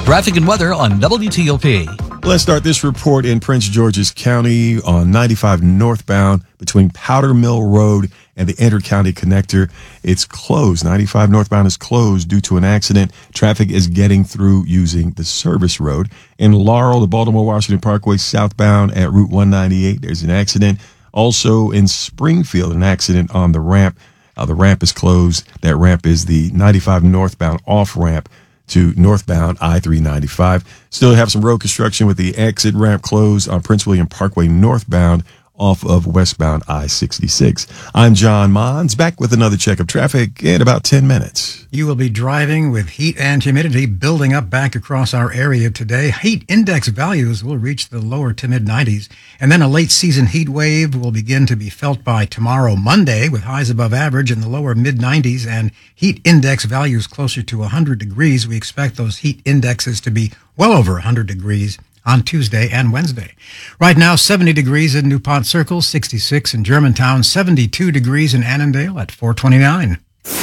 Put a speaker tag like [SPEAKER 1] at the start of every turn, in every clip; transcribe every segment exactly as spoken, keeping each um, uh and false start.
[SPEAKER 1] Traffic and weather on W T O P.
[SPEAKER 2] Let's start this report in Prince George's County on ninety-five northbound between Powder Mill Road and the Inter-County Connector. It's closed. ninety-five northbound is closed due to an accident. Traffic is getting through using the service road. In Laurel, the Baltimore-Washington Parkway southbound at Route one ninety-eight, there's an accident. Also in Springfield, an accident on the ramp. Uh, the ramp is closed. That ramp is the ninety-five northbound off-ramp to northbound I three ninety-five. Still have some road construction with the exit ramp closed on Prince William Parkway northbound off of westbound I sixty-six. I'm John Mons, back with another check of traffic in about ten minutes.
[SPEAKER 3] You will be driving with heat and humidity building up back across our area today. Heat index values will reach the lower to mid nineties, and then a late season heat wave will begin to be felt by tomorrow, Monday, with highs above average in the lower mid nineties and heat index values closer to one hundred degrees. We expect those heat indexes to be well over one hundred degrees on Tuesday and Wednesday. Right now, seventy degrees in DuPont Circle, sixty-six in Germantown, seventy-two degrees in Annandale at four twenty-nine.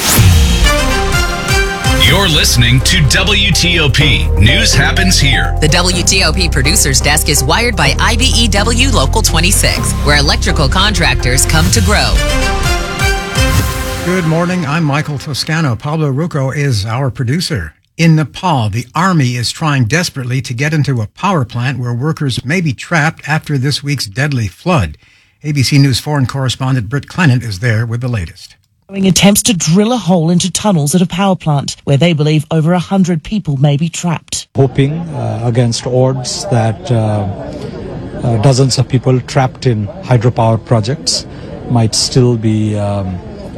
[SPEAKER 4] You're listening to W T O P. News happens here.
[SPEAKER 5] The W T O P Producers Desk is wired by I B E W Local twenty-six, where electrical contractors come to grow.
[SPEAKER 3] Good morning. I'm Michael Toscano. Pablo Rucco is our producer. In Nepal, the army is trying desperately to get into a power plant where workers may be trapped after this week's deadly flood. A B C News foreign correspondent Britt Clement is there with the latest.
[SPEAKER 6] Attempts to drill a hole into tunnels at a power plant where they believe over one hundred people may be trapped.
[SPEAKER 7] Hoping uh, against odds that uh, uh, dozens of people trapped in hydropower projects might still be um,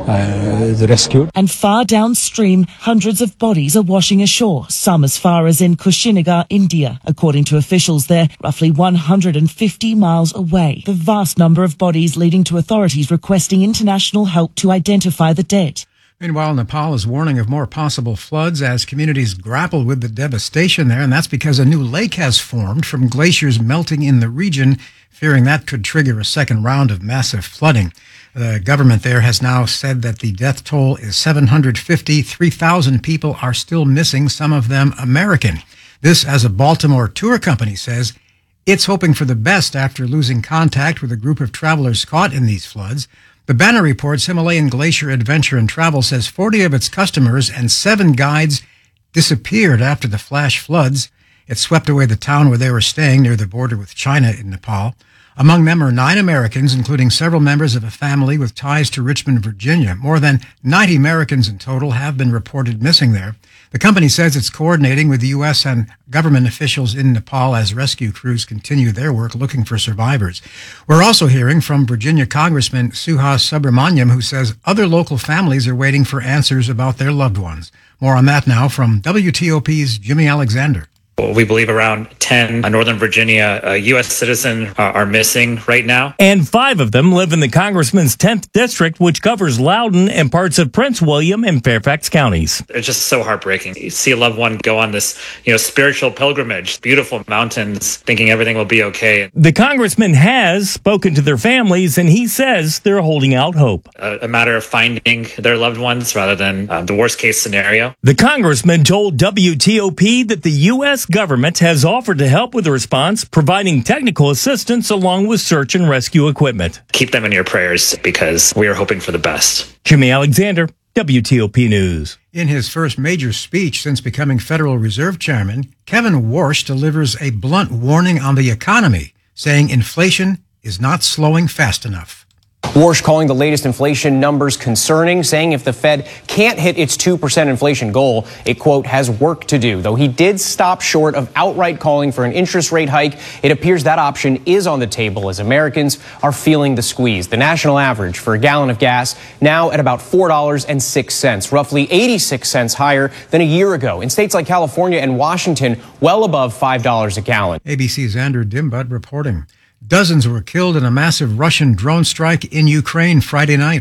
[SPEAKER 7] Uh, rescued.
[SPEAKER 6] And far downstream, hundreds of bodies are washing ashore, some as far as in Kushinagar, India. According to officials there, roughly one hundred fifty miles away. The vast number of bodies leading to authorities requesting international help to identify the dead.
[SPEAKER 3] Meanwhile, Nepal is warning of more possible floods as communities grapple with the devastation there, and that's because a new lake has formed from glaciers melting in the region, fearing that could trigger a second round of massive flooding. The government there has now said that the death toll is seven hundred fifty. three thousand people are still missing, some of them American. This, as a Baltimore tour company says, it's hoping for the best after losing contact with a group of travelers caught in these floods. The Banner reports Himalayan Glacier Adventure and Travel says forty of its customers and seven guides disappeared after the flash floods. It swept away the town where they were staying near the border with China in Nepal. Among them are nine Americans, including several members of a family with ties to Richmond, Virginia. More than ninety Americans in total have been reported missing there. The company says it's coordinating with the U S and government officials in Nepal as rescue crews continue their work looking for survivors. We're also hearing from Virginia Congressman Suhas Subramaniam, who says other local families are waiting for answers about their loved ones. More on that now from W T O P's Jimmy Alexander.
[SPEAKER 8] We believe around ten Northern Virginia uh, U S citizens uh, are missing right now.
[SPEAKER 9] And five of them live in the congressman's tenth district, which covers Loudoun and parts of Prince William and Fairfax counties.
[SPEAKER 8] It's just so heartbreaking. You see a loved one go on this, you know, spiritual pilgrimage, beautiful mountains, thinking everything will be okay.
[SPEAKER 9] The congressman has spoken to their families, and he says they're holding out hope.
[SPEAKER 8] A, a matter of finding their loved ones rather than uh, the worst case scenario.
[SPEAKER 9] The congressman told W T O P that the U S government has offered to help with the response, providing technical assistance along with search and rescue equipment.
[SPEAKER 8] Keep them in your prayers because we are hoping for the best.
[SPEAKER 9] Jimmy Alexander, W T O P News.
[SPEAKER 3] In his first major speech since becoming Federal Reserve Chairman, Kevin Warsh delivers a blunt warning on the economy, saying inflation is not slowing fast enough.
[SPEAKER 10] Warsh calling the latest inflation numbers concerning, saying if the Fed can't hit its two percent inflation goal, it, quote, has work to do. Though he did stop short of outright calling for an interest rate hike, it appears that option is on the table as Americans are feeling the squeeze. The national average for a gallon of gas now at about four dollars and six cents, roughly eighty-six cents higher than a year ago. In states like California and Washington, well above five dollars a gallon.
[SPEAKER 3] A B C's Andrew Dimbut reporting. Dozens were killed in a massive Russian drone strike in Ukraine Friday night.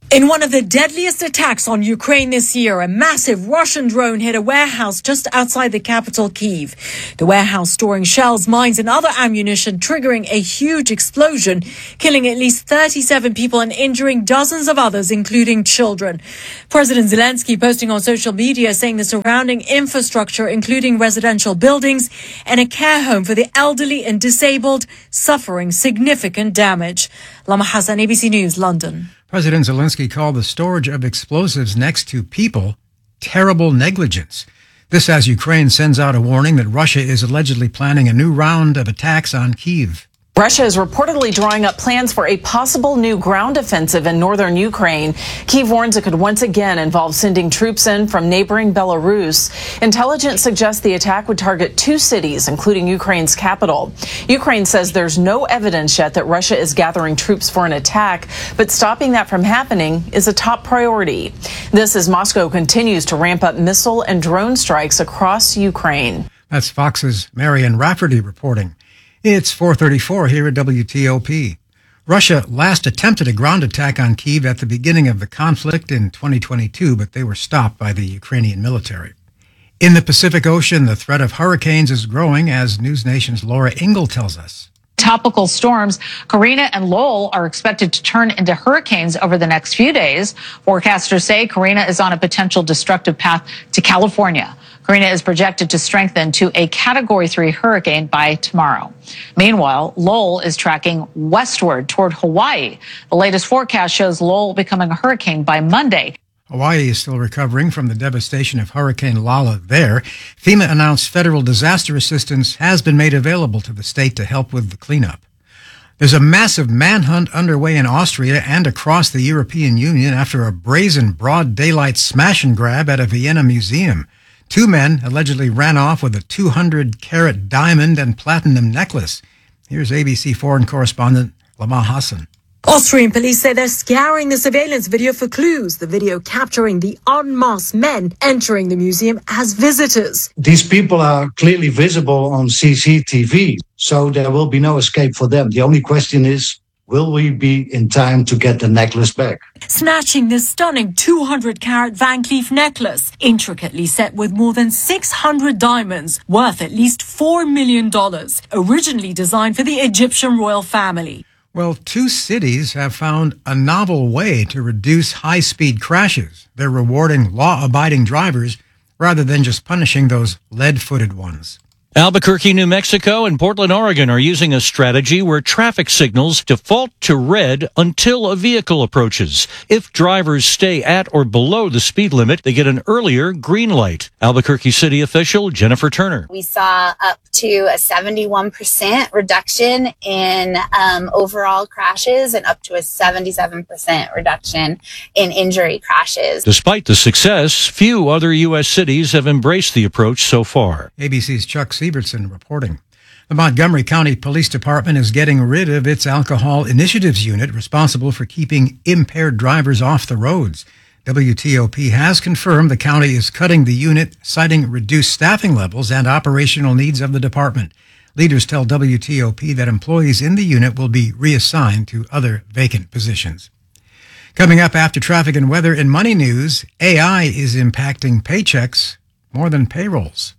[SPEAKER 11] In one of the deadliest attacks on Ukraine this year, a massive Russian drone hit a warehouse just outside the capital, Kyiv. The warehouse storing shells, mines and other ammunition, triggering a huge explosion, killing at least thirty-seven people and injuring dozens of others, including children. President Zelensky posting on social media saying the surrounding infrastructure, including residential buildings and a care home for the elderly and disabled, suffering significant damage. Lama Hassan, A B C News, London.
[SPEAKER 3] President Zelensky called the storage of explosives next to people terrible negligence. This as Ukraine sends out a warning that Russia is allegedly planning a new round of attacks on Kyiv.
[SPEAKER 12] Russia is reportedly drawing up plans for a possible new ground offensive in northern Ukraine. Kyiv warns it could once again involve sending troops in from neighboring Belarus. Intelligence suggests the attack would target two cities, including Ukraine's capital. Ukraine says there's no evidence yet that Russia is gathering troops for an attack, but stopping that from happening is a top priority. This as Moscow continues to ramp up missile and drone strikes across Ukraine.
[SPEAKER 3] That's Fox's Marion Rafferty reporting. It's four thirty-four here at W T O P. Russia last attempted a ground attack on Kyiv at the beginning of the conflict in twenty twenty-two, but they were stopped by the Ukrainian military. In the Pacific Ocean, the threat of hurricanes is growing, as News Nation's Laura Ingle tells us.
[SPEAKER 13] Tropical storms Karina and Lowell are expected to turn into hurricanes over the next few days. Forecasters say Karina is on a potential destructive path to California. Karina is projected to strengthen to a Category three hurricane by tomorrow. Meanwhile, Lowell is tracking westward toward Hawaii. The latest forecast shows Lowell becoming a hurricane by Monday.
[SPEAKER 3] Hawaii is still recovering from the devastation of Hurricane Lala there. FEMA announced federal disaster assistance has been made available to the state to help with the cleanup. There's a massive manhunt underway in Austria and across the European Union after a brazen broad daylight smash and grab at a Vienna museum. Two men allegedly ran off with a two hundred carat diamond and platinum necklace. Here's A B C foreign correspondent Lama Hassan.
[SPEAKER 11] Austrian police say they're scouring the surveillance video for clues. The video capturing the unmasked men entering the museum as visitors.
[SPEAKER 14] These people are clearly visible on C C T V, so there will be no escape for them. The only question is, will we be in time to get the necklace back?
[SPEAKER 11] Snatching this stunning two hundred carat Van Cleef necklace, intricately set with more than six hundred diamonds, worth at least four million dollars, originally designed for the Egyptian royal family.
[SPEAKER 3] Well, two cities have found a novel way to reduce high-speed crashes. They're rewarding law-abiding drivers rather than just punishing those lead-footed ones.
[SPEAKER 9] Albuquerque, New Mexico, and Portland, Oregon are using a strategy where traffic signals default to red until a vehicle approaches. If drivers stay at or below the speed limit, they get an earlier green light. Albuquerque city official Jennifer Turner.
[SPEAKER 15] We saw up to a seventy-one percent reduction in um, overall crashes and up to a seventy-seven percent reduction in injury crashes.
[SPEAKER 9] Despite the success, few other U S cities have embraced the approach so far.
[SPEAKER 3] A B C's Chuck Siebertson reporting. The Montgomery County Police Department is getting rid of its Alcohol Initiatives Unit responsible for keeping impaired drivers off the roads. W T O P has confirmed the county is cutting the unit, citing reduced staffing levels and operational needs of the department. Leaders tell W T O P that employees in the unit will be reassigned to other vacant positions. Coming up after traffic and weather and money news, A I is impacting paychecks more than payrolls.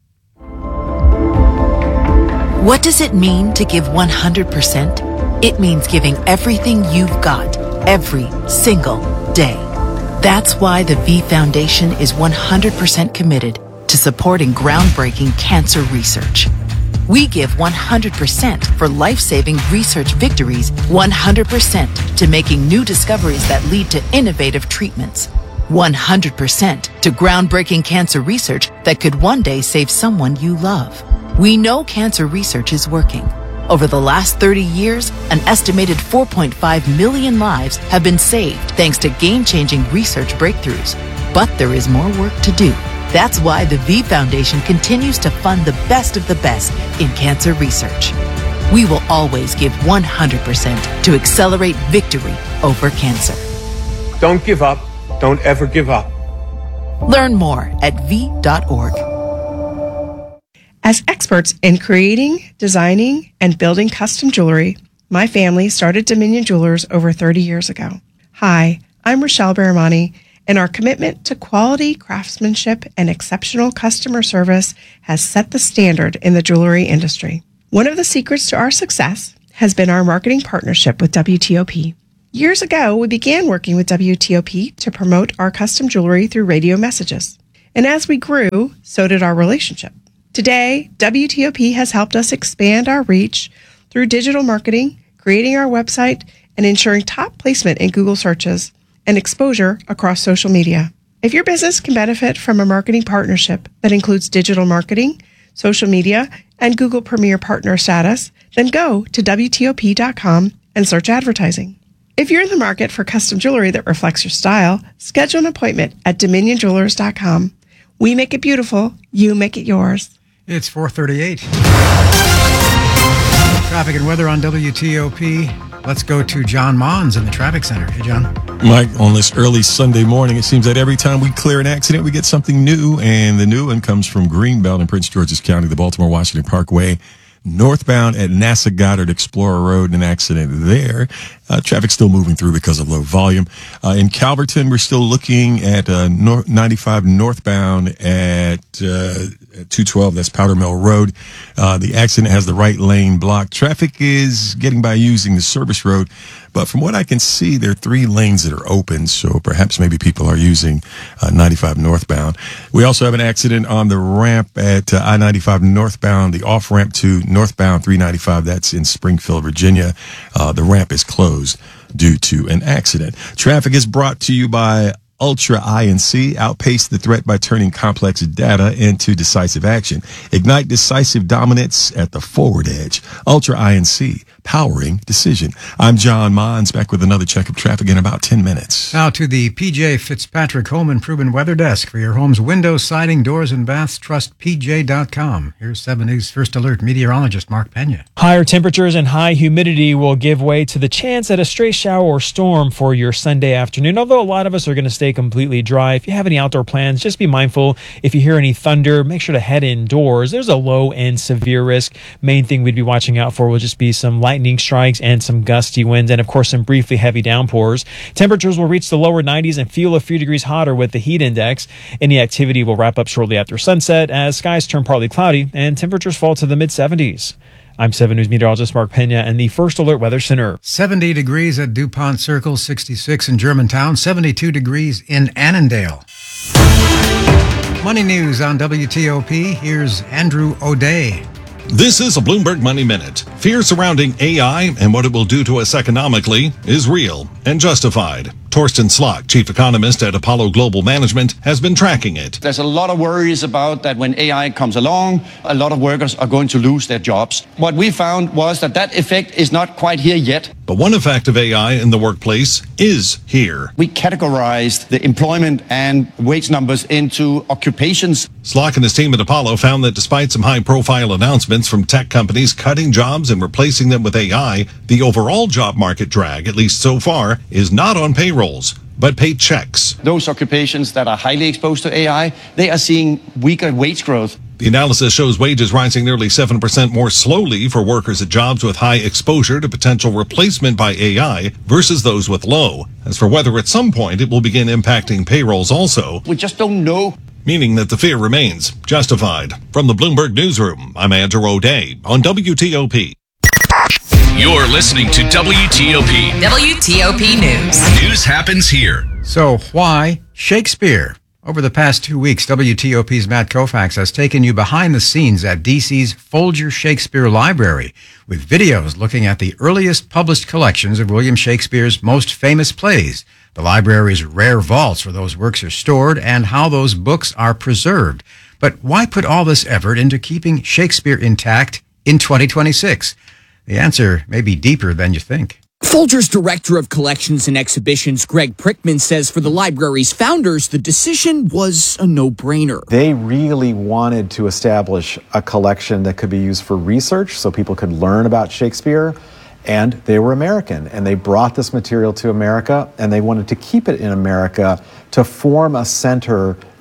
[SPEAKER 16] What does it mean to give one hundred percent? It means giving everything you've got, every single day. That's why the V Foundation is one hundred percent committed to supporting groundbreaking cancer research. We give one hundred percent for life-saving research victories, one hundred percent to making new discoveries that lead to innovative treatments, one hundred percent to groundbreaking cancer research that could one day save someone you love. We know cancer research is working. Over the last thirty years, an estimated four point five million lives have been saved thanks to game-changing research breakthroughs. But there is more work to do. That's why the V Foundation continues to fund the best of the best in cancer research. We will always give one hundred percent to accelerate victory over cancer.
[SPEAKER 17] Don't give up. Don't ever give up.
[SPEAKER 16] Learn more at v dot org.
[SPEAKER 18] As experts in creating, designing, and building custom jewelry, my family started Dominion Jewelers over thirty years ago. Hi, I'm Rochelle Baramani, and our commitment to quality craftsmanship and exceptional customer service has set the standard in the jewelry industry. One of the secrets to our success has been our marketing partnership with W T O P. Years ago, we began working with W T O P to promote our custom jewelry through radio messages. And as we grew, so did our relationship. Today, W T O P has helped us expand our reach through digital marketing, creating our website, and ensuring top placement in Google searches and exposure across social media. If your business can benefit from a marketing partnership that includes digital marketing, social media, and Google Premier Partner status, then go to W T O P dot com and search advertising. If you're in the market for custom jewelry that reflects your style, schedule an appointment at Dominion Jewelers dot com. We make it beautiful. You make it yours.
[SPEAKER 3] It's four thirty-eight. Traffic and weather on W T O P. Let's go to John Mons in the traffic center. Hey, John.
[SPEAKER 2] Mike, on this early Sunday morning, it seems that every time we clear an accident, we get something new. And the new one comes from Greenbelt in Prince George's County, the Baltimore-Washington Parkway. Northbound at NASA Goddard Explorer Road, an accident there. Uh, traffic still moving through because of low volume. Uh, in Calverton, we're still looking at uh, nor- ninety-five northbound at uh, two twelve. That's Powder Mill Road. Uh, the accident has the right lane blocked. Traffic is getting by using the service road. But from what I can see, there are three lanes that are open, so perhaps maybe people are using uh, ninety-five northbound. We also have an accident on the ramp at uh, I ninety-five northbound, the off-ramp to northbound three ninety-five. That's in Springfield, Virginia. Uh, the ramp is closed due to an accident. Traffic is brought to you by Ultra I N C. Outpace the threat by turning complex data into decisive action. Ignite decisive dominance at the forward edge. Ultra I N C, powering decision. I'm John Mons, back with another check of traffic in about ten minutes.
[SPEAKER 3] Now to the P J Fitzpatrick Home Improvement Weather Desk. For your home's windows, siding, doors, and baths, trust P J dot com. Here's seven News First Alert meteorologist Mark Pena.
[SPEAKER 19] Higher temperatures and high humidity will give way to the chance at a stray shower or storm for your Sunday afternoon, although a lot of us are going to stay completely dry. If you have any outdoor plans, just be mindful. If you hear any thunder, make sure to head indoors. There's a low and severe risk. Main thing we'd be watching out for will just be some lightning strikes and some gusty winds, and of course some briefly heavy downpours. Temperatures will reach the lower nineties and feel a few degrees hotter with the heat index. Any activity will wrap up shortly after sunset as skies turn partly cloudy and temperatures fall to the mid seventies. I'm seven News meteorologist Mark Pena in the First Alert Weather Center.
[SPEAKER 3] seventy degrees at DuPont Circle, sixty-six in Germantown, seventy-two degrees in Annandale. Money news on W T O P. Here's Andrew O'Day.
[SPEAKER 20] This is a Bloomberg Money Minute. Fear surrounding A I and what it will do to us economically is real and justified. Torsten Slok, chief economist at Apollo Global Management, has been tracking it.
[SPEAKER 21] There's a lot of worries about that when A I comes along, a lot of workers are going to lose their jobs. What we found was that that effect is not quite here yet.
[SPEAKER 20] But one effect of A I in the workplace is here.
[SPEAKER 21] We categorized the employment and wage numbers into occupations.
[SPEAKER 20] Slok and his team at Apollo found that despite some high-profile announcements from tech companies cutting jobs and replacing them with A I, the overall job market drag, at least so far, is not on payrolls, but paychecks.
[SPEAKER 21] Those occupations that are highly exposed to A I, they are seeing weaker wage growth.
[SPEAKER 20] The analysis shows wages rising nearly seven percent more slowly for workers at jobs with high exposure to potential replacement by A I versus those with low. As for whether at some point it will begin impacting payrolls also,
[SPEAKER 21] we just don't know.
[SPEAKER 20] Meaning that the fear remains justified. From the Bloomberg Newsroom, I'm Andrew O'Day on W T O P.
[SPEAKER 4] You're listening to W T O P.
[SPEAKER 5] W T O P News.
[SPEAKER 4] News happens here.
[SPEAKER 3] So why Shakespeare? Over the past two weeks, W T O P's Matt Koufax has taken you behind the scenes at D C's Folger Shakespeare Library with videos looking at the earliest published collections of William Shakespeare's most famous plays, the library's rare vaults where those works are stored, and how those books are preserved. But why put all this effort into keeping Shakespeare intact in twenty twenty-six? The answer may be deeper than you think.
[SPEAKER 22] Folger's Director of Collections and Exhibitions, Greg Prickman, says for the library's founders, the decision was a no-brainer.
[SPEAKER 23] They really wanted to establish a collection that could be used for research so people could learn about Shakespeare, and they were American, and they brought this material to America, and they wanted to keep it in America to form a center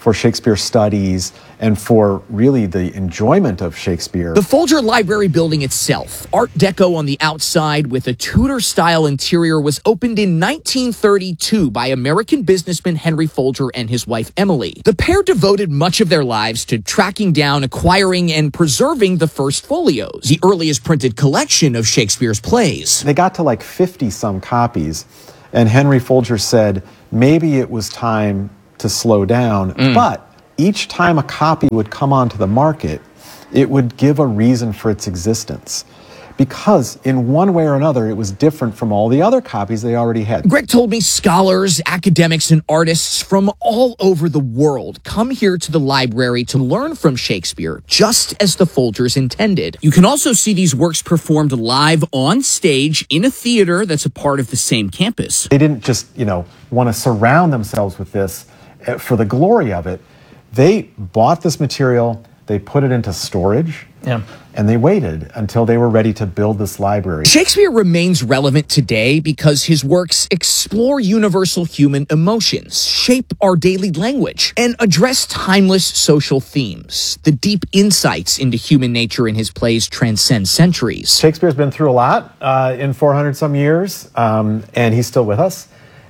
[SPEAKER 23] for Shakespeare studies and for really the enjoyment of Shakespeare.
[SPEAKER 22] The Folger Library building itself, Art Deco on the outside with a Tudor-style interior, was opened in nineteen thirty-two by American businessman Henry Folger and his wife Emily. The pair devoted much of their lives to tracking down, acquiring, and preserving the first folios, the earliest printed collection of Shakespeare's plays.
[SPEAKER 23] They got to like fifty-some copies, and Henry Folger said maybe it was time to slow down, mm. but each time a copy would come onto the market, it would give a reason for its existence. Because in one way or another, it was different from all the other copies they already had.
[SPEAKER 22] Greg told me scholars, academics, and artists from all over the world come here to the library to learn from Shakespeare, just as the Folgers intended. You can also see these works performed live on stage in a theater that's a part of the same campus.
[SPEAKER 23] They didn't just, you know, want to surround themselves with this for the glory of it. They bought this material, they put it into storage, yeah. and they waited until they were ready to build this library.
[SPEAKER 22] Shakespeare remains relevant today because his works explore universal human emotions, shape our daily language, and address timeless social themes. The deep insights into human nature in his plays transcend centuries.
[SPEAKER 23] Shakespeare's been through a lot uh, in four hundred some years, um, and he's still with us.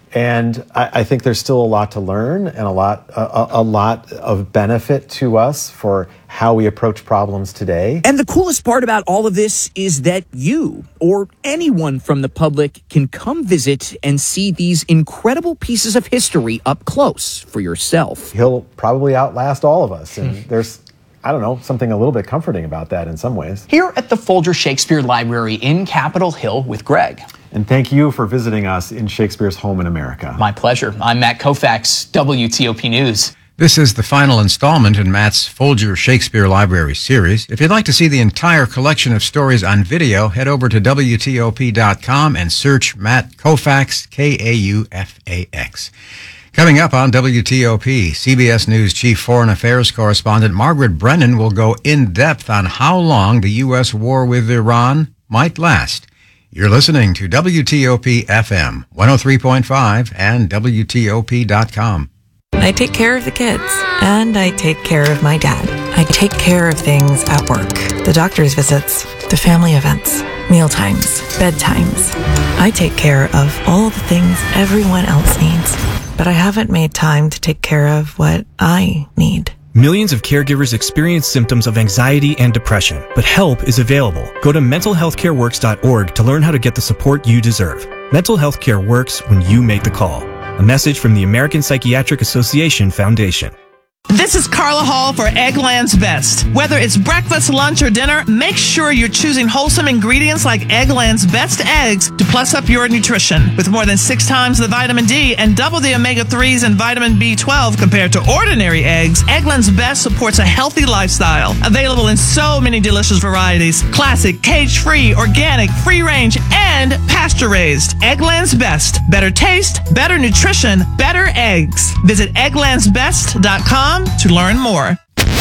[SPEAKER 23] And I, I think there's still a lot to learn and a lot, a, a lot of benefit to us for how we approach problems today.
[SPEAKER 22] And the coolest part about all of this is that you or anyone from the public can come visit and see these incredible pieces of history up close for yourself.
[SPEAKER 23] He'll probably outlast all of us. And there's, I don't know, something a little bit comforting about that in some ways.
[SPEAKER 22] Here at the Folger Shakespeare Library in Capitol Hill with Greg.
[SPEAKER 23] And thank you for visiting us in Shakespeare's home in America.
[SPEAKER 22] My pleasure. I'm Matt Koufax, W T O P News.
[SPEAKER 3] This is the final installment in Matt's Folger Shakespeare Library series. If you'd like to see the entire collection of stories on video, head over to W T O P dot com and search Matt Koufax, K A U F A X. Coming up on W T O P, C B S News Chief Foreign Affairs Correspondent Margaret Brennan will go in depth on how long the U S war with Iran might last. You're listening to W T O P F M, one oh three point five and W T O P dot com.
[SPEAKER 1] I take care of the kids, and I take care of my dad. I take care of things at work. The doctor's visits, the family events, mealtimes, bedtimes. I take care of all the things everyone else needs, but I haven't made time to take care of what I need.
[SPEAKER 6] Millions of caregivers experience symptoms of anxiety and depression, but help is available. Go to mental health care works dot org to learn how to get the support you deserve. Mental health care works when you make the call. A message from the American Psychiatric Association Foundation.
[SPEAKER 7] This is Carla Hall for Eggland's Best. Whether it's breakfast, lunch, or dinner, make sure you're choosing wholesome ingredients like Eggland's Best eggs to plus up your nutrition. With more than six times the vitamin D and double the omega threes and vitamin B twelve compared to ordinary eggs, Eggland's Best supports a healthy lifestyle. Available in so many delicious varieties: classic, cage-free, organic, free-range, and pasture-raised. Eggland's Best. Better taste, better nutrition, better eggs. Visit egglands best dot com to learn more.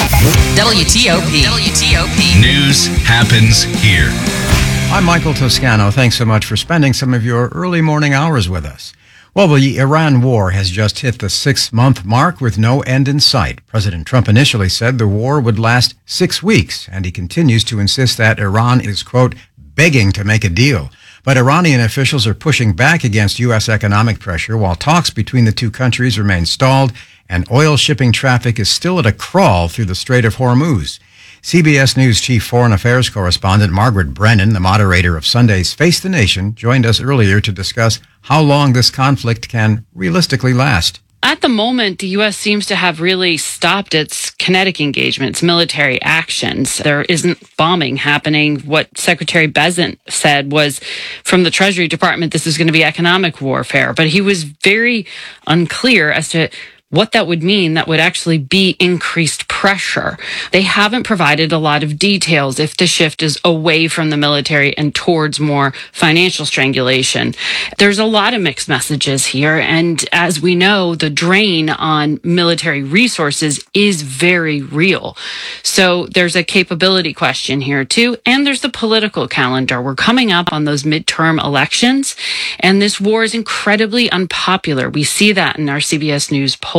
[SPEAKER 5] W T O P. W T O P.
[SPEAKER 4] News happens here.
[SPEAKER 3] I'm Michael Toscano. Thanks so much for spending some of your early morning hours with us. Well, the Iran war has just hit the six-month mark with no end in sight. President Trump initially said the war would last six weeks, and he continues to insist that Iran is, quote, begging to make a deal. But Iranian officials are pushing back against U S economic pressure while talks between the two countries remain stalled and oil shipping traffic is still at a crawl through the Strait of Hormuz. C B S News Chief Foreign Affairs Correspondent Margaret Brennan, the moderator of Sunday's Face the Nation, joined us earlier to discuss how long this conflict can realistically last.
[SPEAKER 24] At the moment, the U S seems to have really stopped its kinetic engagements, military actions. There isn't bombing happening. What Secretary Bessent said was from the Treasury Department, this is going to be economic warfare. But he was very unclear as to what that would mean. That would actually be increased pressure. They haven't provided a lot of details if the shift is away from the military and towards more financial strangulation. There's a lot of mixed messages here. And as we know, the drain on military resources is very real. So there's a capability question here too. And there's the political calendar. We're coming up on those midterm elections, and this war is incredibly unpopular. We see that in our C B S News poll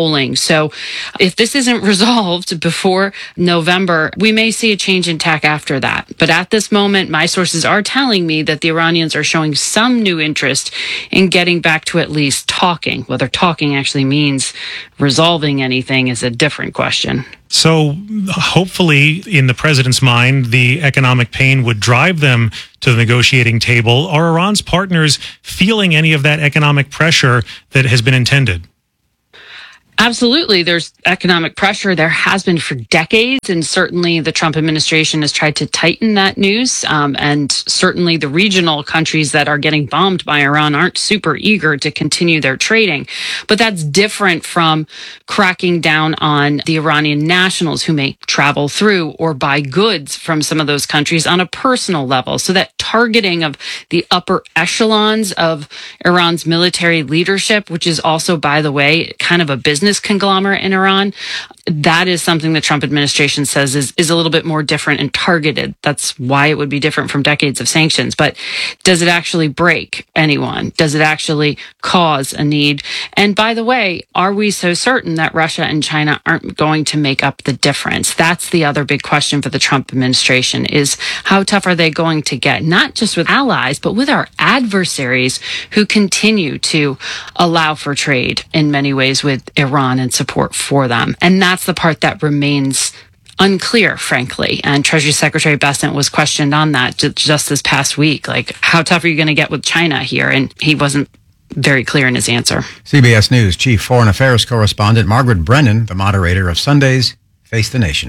[SPEAKER 24] polling. So if this isn't resolved before November, we may see a change in tack after that. But at this moment, my sources are telling me that the Iranians are showing some new interest in getting back to at least talking. Whether talking actually means resolving anything is a different question.
[SPEAKER 8] So hopefully, in the president's mind, the economic pain would drive them to the negotiating table. Are Iran's partners feeling any of that economic pressure that has been intended?
[SPEAKER 24] Absolutely. There's economic pressure. There has been for decades, and certainly the Trump administration has tried to tighten that news. Um, and certainly the regional countries that are getting bombed by Iran aren't super eager to continue their trading. But that's different from cracking down on the Iranian nationals who may travel through or buy goods from some of those countries on a personal level. So that targeting of the upper echelons of Iran's military leadership, which is also, by the way, kind of a business conglomerate in Iran, that is something the Trump administration says is, is a little bit more different and targeted. That's why it would be different from decades of sanctions. But does it actually break anyone? Does it actually cause a need? And by the way, are we so certain that Russia and China aren't going to make up the difference? That's the other big question for the Trump administration, is how tough are they going to get, not just with allies, but with our adversaries who continue to allow for trade in many ways with Iran and support for them. And that's the part that remains unclear, frankly. And Treasury Secretary Bessent was questioned on that just this past week. Like, how tough are you going to get with China here? And he wasn't very clear in his answer.
[SPEAKER 3] C B S News Chief Foreign Affairs Correspondent Margaret Brennan, the moderator of Sunday's Face the Nation.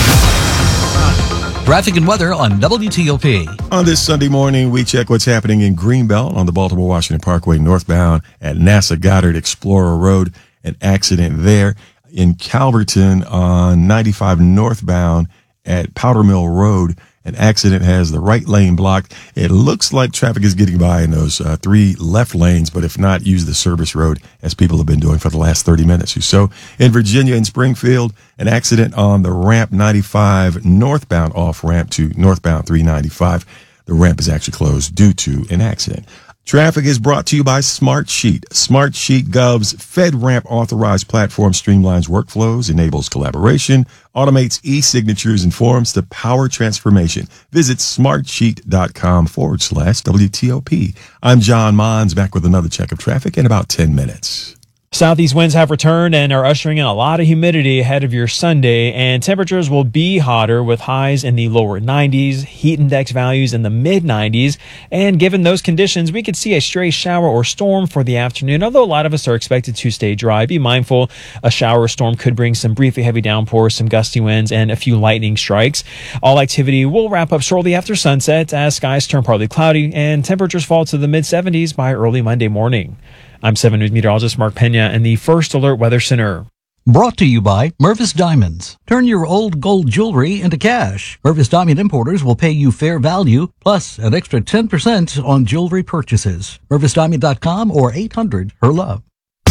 [SPEAKER 10] Traffic and weather on W T O P.
[SPEAKER 2] On this Sunday morning, we check what's happening in Greenbelt on the Baltimore-Washington Parkway northbound at NASA Goddard Explorer Road. An accident there. In Calverton on ninety-five northbound at Powder Mill Road, an accident has the right lane blocked. It looks like traffic is getting by in those uh, three left lanes, but if not, use the service road as people have been doing for the last thirty minutes or so. In Virginia, in Springfield, an accident on the ramp ninety-five northbound off ramp to northbound three ninety-five. The ramp is actually closed due to an accident. Traffic is brought to you by Smartsheet. Smartsheet Gov's FedRAMP authorized platform streamlines workflows, enables collaboration, automates e-signatures, and forms to power transformation. Visit smartsheet.com forward slash WTOP. I'm John Mons, back with another check of traffic in about ten minutes.
[SPEAKER 19] Southeast winds have returned and are ushering in a lot of humidity ahead of your Sunday, and temperatures will be hotter with highs in the lower nineties, heat index values in the mid nineties, and given those conditions, we could see a stray shower or storm for the afternoon, although a lot of us are expected to stay dry. Be mindful, a shower or storm could bring some briefly heavy downpours, some gusty winds, and a few lightning strikes. All activity will wrap up shortly after sunset as skies turn partly cloudy and temperatures fall to the mid seventies by early Monday morning. I'm seven News meteorologist Mark Pena in the First Alert Weather Center.
[SPEAKER 10] Brought to you by Mervis Diamonds. Turn your old gold jewelry into cash. Mervis Diamond Importers will pay you fair value, plus an extra ten percent on jewelry purchases. Mervis Diamond dot com or eight hundred her love.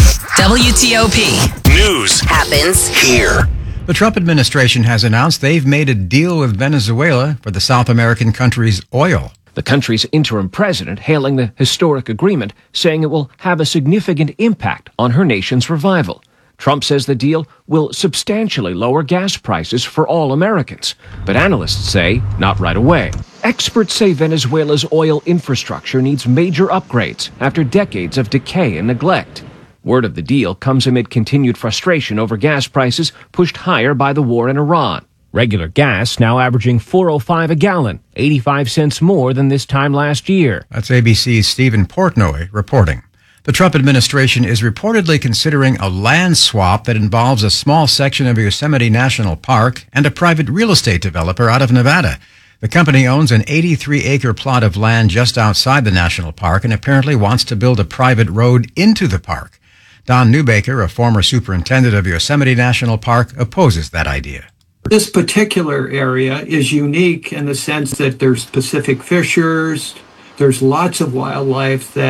[SPEAKER 5] W T O P.
[SPEAKER 4] News
[SPEAKER 5] happens
[SPEAKER 4] here.
[SPEAKER 3] The Trump administration has announced they've made a deal with Venezuela for the South American country's oil.
[SPEAKER 12] The country's interim president hailing the historic agreement, saying it will have a significant impact on her nation's revival. Trump says the deal will substantially lower gas prices for all Americans, but analysts say not right away. Experts say Venezuela's oil infrastructure needs major upgrades after decades of decay and neglect. Word of the deal comes amid continued frustration over gas prices pushed higher by the war in Iran. Regular gas now averaging four oh five a gallon, eighty-five cents more than this time last year.
[SPEAKER 3] That's A B C's Stephen Portnoy reporting. The Trump administration is reportedly considering a land swap that involves a small section of Yosemite National Park and a private real estate developer out of Nevada. The company owns an eighty-three acre plot of land just outside the national park and apparently wants to build a private road into the park. Don Newbaker, a former superintendent of Yosemite National Park, opposes that idea.
[SPEAKER 13] This particular area is unique in the sense that there's Pacific fishers, there's lots of wildlife that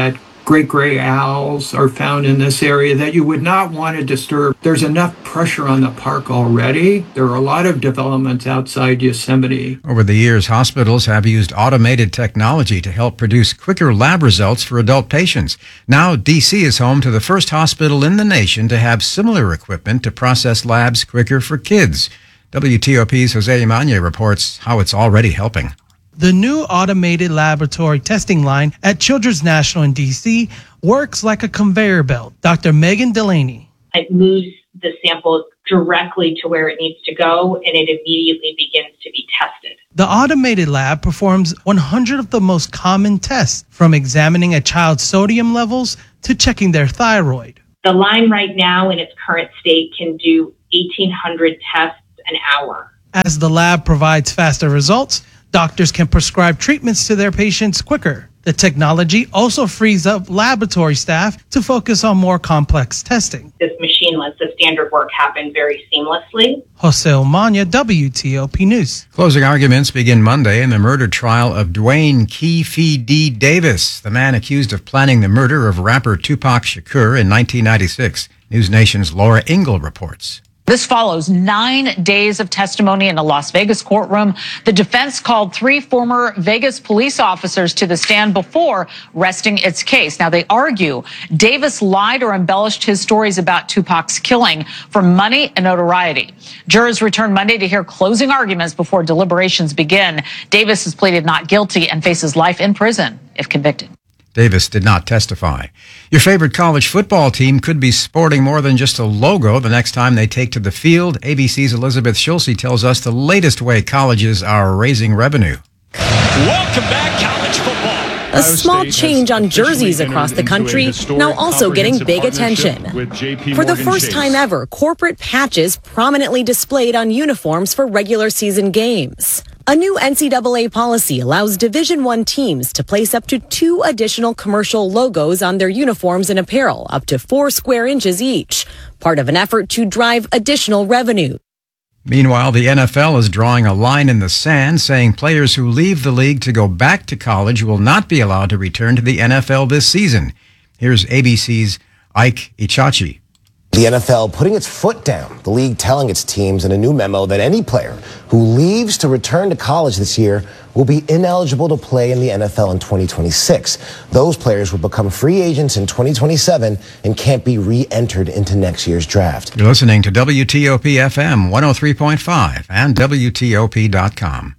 [SPEAKER 13] great gray owls are found in this area that you would not want to disturb. There's enough pressure on the park already. There are a lot of developments outside Yosemite.
[SPEAKER 3] Over the years, hospitals have used automated technology to help produce quicker lab results for adult patients. Now, D C is home to the first hospital in the nation to have similar equipment to process labs quicker for kids. W T O P's Jose Imanye reports how it's already helping.
[SPEAKER 9] The new automated laboratory testing line at Children's National in D C works like a conveyor belt. Doctor Megan Delaney.
[SPEAKER 11] It moves the sample directly to where it needs to go, and it immediately begins to be tested.
[SPEAKER 9] The automated lab performs one hundred of the most common tests, from examining a child's sodium levels to checking their thyroid.
[SPEAKER 11] The line right now in its current state can do eighteen hundred tests an hour.
[SPEAKER 9] As the lab provides faster results, doctors can prescribe treatments to their patients quicker. The technology also frees up laboratory staff to focus on more complex testing.
[SPEAKER 11] This machine lets the standard work happen very seamlessly.
[SPEAKER 9] Jose Omania, W T O P News.
[SPEAKER 3] Closing arguments begin Monday in the murder trial of Dwayne Keefe D. Davis, the man accused of planning the murder of rapper Tupac Shakur in nineteen ninety-six. News Nation's Laura Ingle reports.
[SPEAKER 14] This follows nine days of testimony in a Las Vegas courtroom. The defense called three former Vegas police officers to the stand before resting its case. Now, they argue Davis lied or embellished his stories about Tupac's killing for money and notoriety. Jurors return Monday to hear closing arguments before deliberations begin. Davis has pleaded not guilty and faces life in prison if convicted.
[SPEAKER 3] Davis did not testify. Your favorite college football team could be sporting more than just a logo the next time they take to the field. A B C's Elizabeth Schulze tells us the latest way colleges are raising revenue.
[SPEAKER 15] Welcome back, college football.
[SPEAKER 25] A small change on jerseys across the country, now also getting big attention. For the first time ever, corporate patches prominently displayed on uniforms for regular season games. A new N C double A policy allows Division One teams to place up to two additional commercial logos on their uniforms and apparel, up to four square inches each, part of an effort to drive additional revenue.
[SPEAKER 3] Meanwhile, the N F L is drawing a line in the sand, saying players who leave the league to go back to college will not be allowed to return to the N F L this season. Here's A B C's Ike Ichachi.
[SPEAKER 26] The N F L putting its foot down, the league telling its teams in a new memo that any player who leaves to return to college this year will be ineligible to play in the N F L in twenty twenty-six. Those players will become free agents in twenty twenty-seven and can't be re-entered into next year's draft.
[SPEAKER 3] You're listening to W T O P F M one oh three point five and W T O P dot com.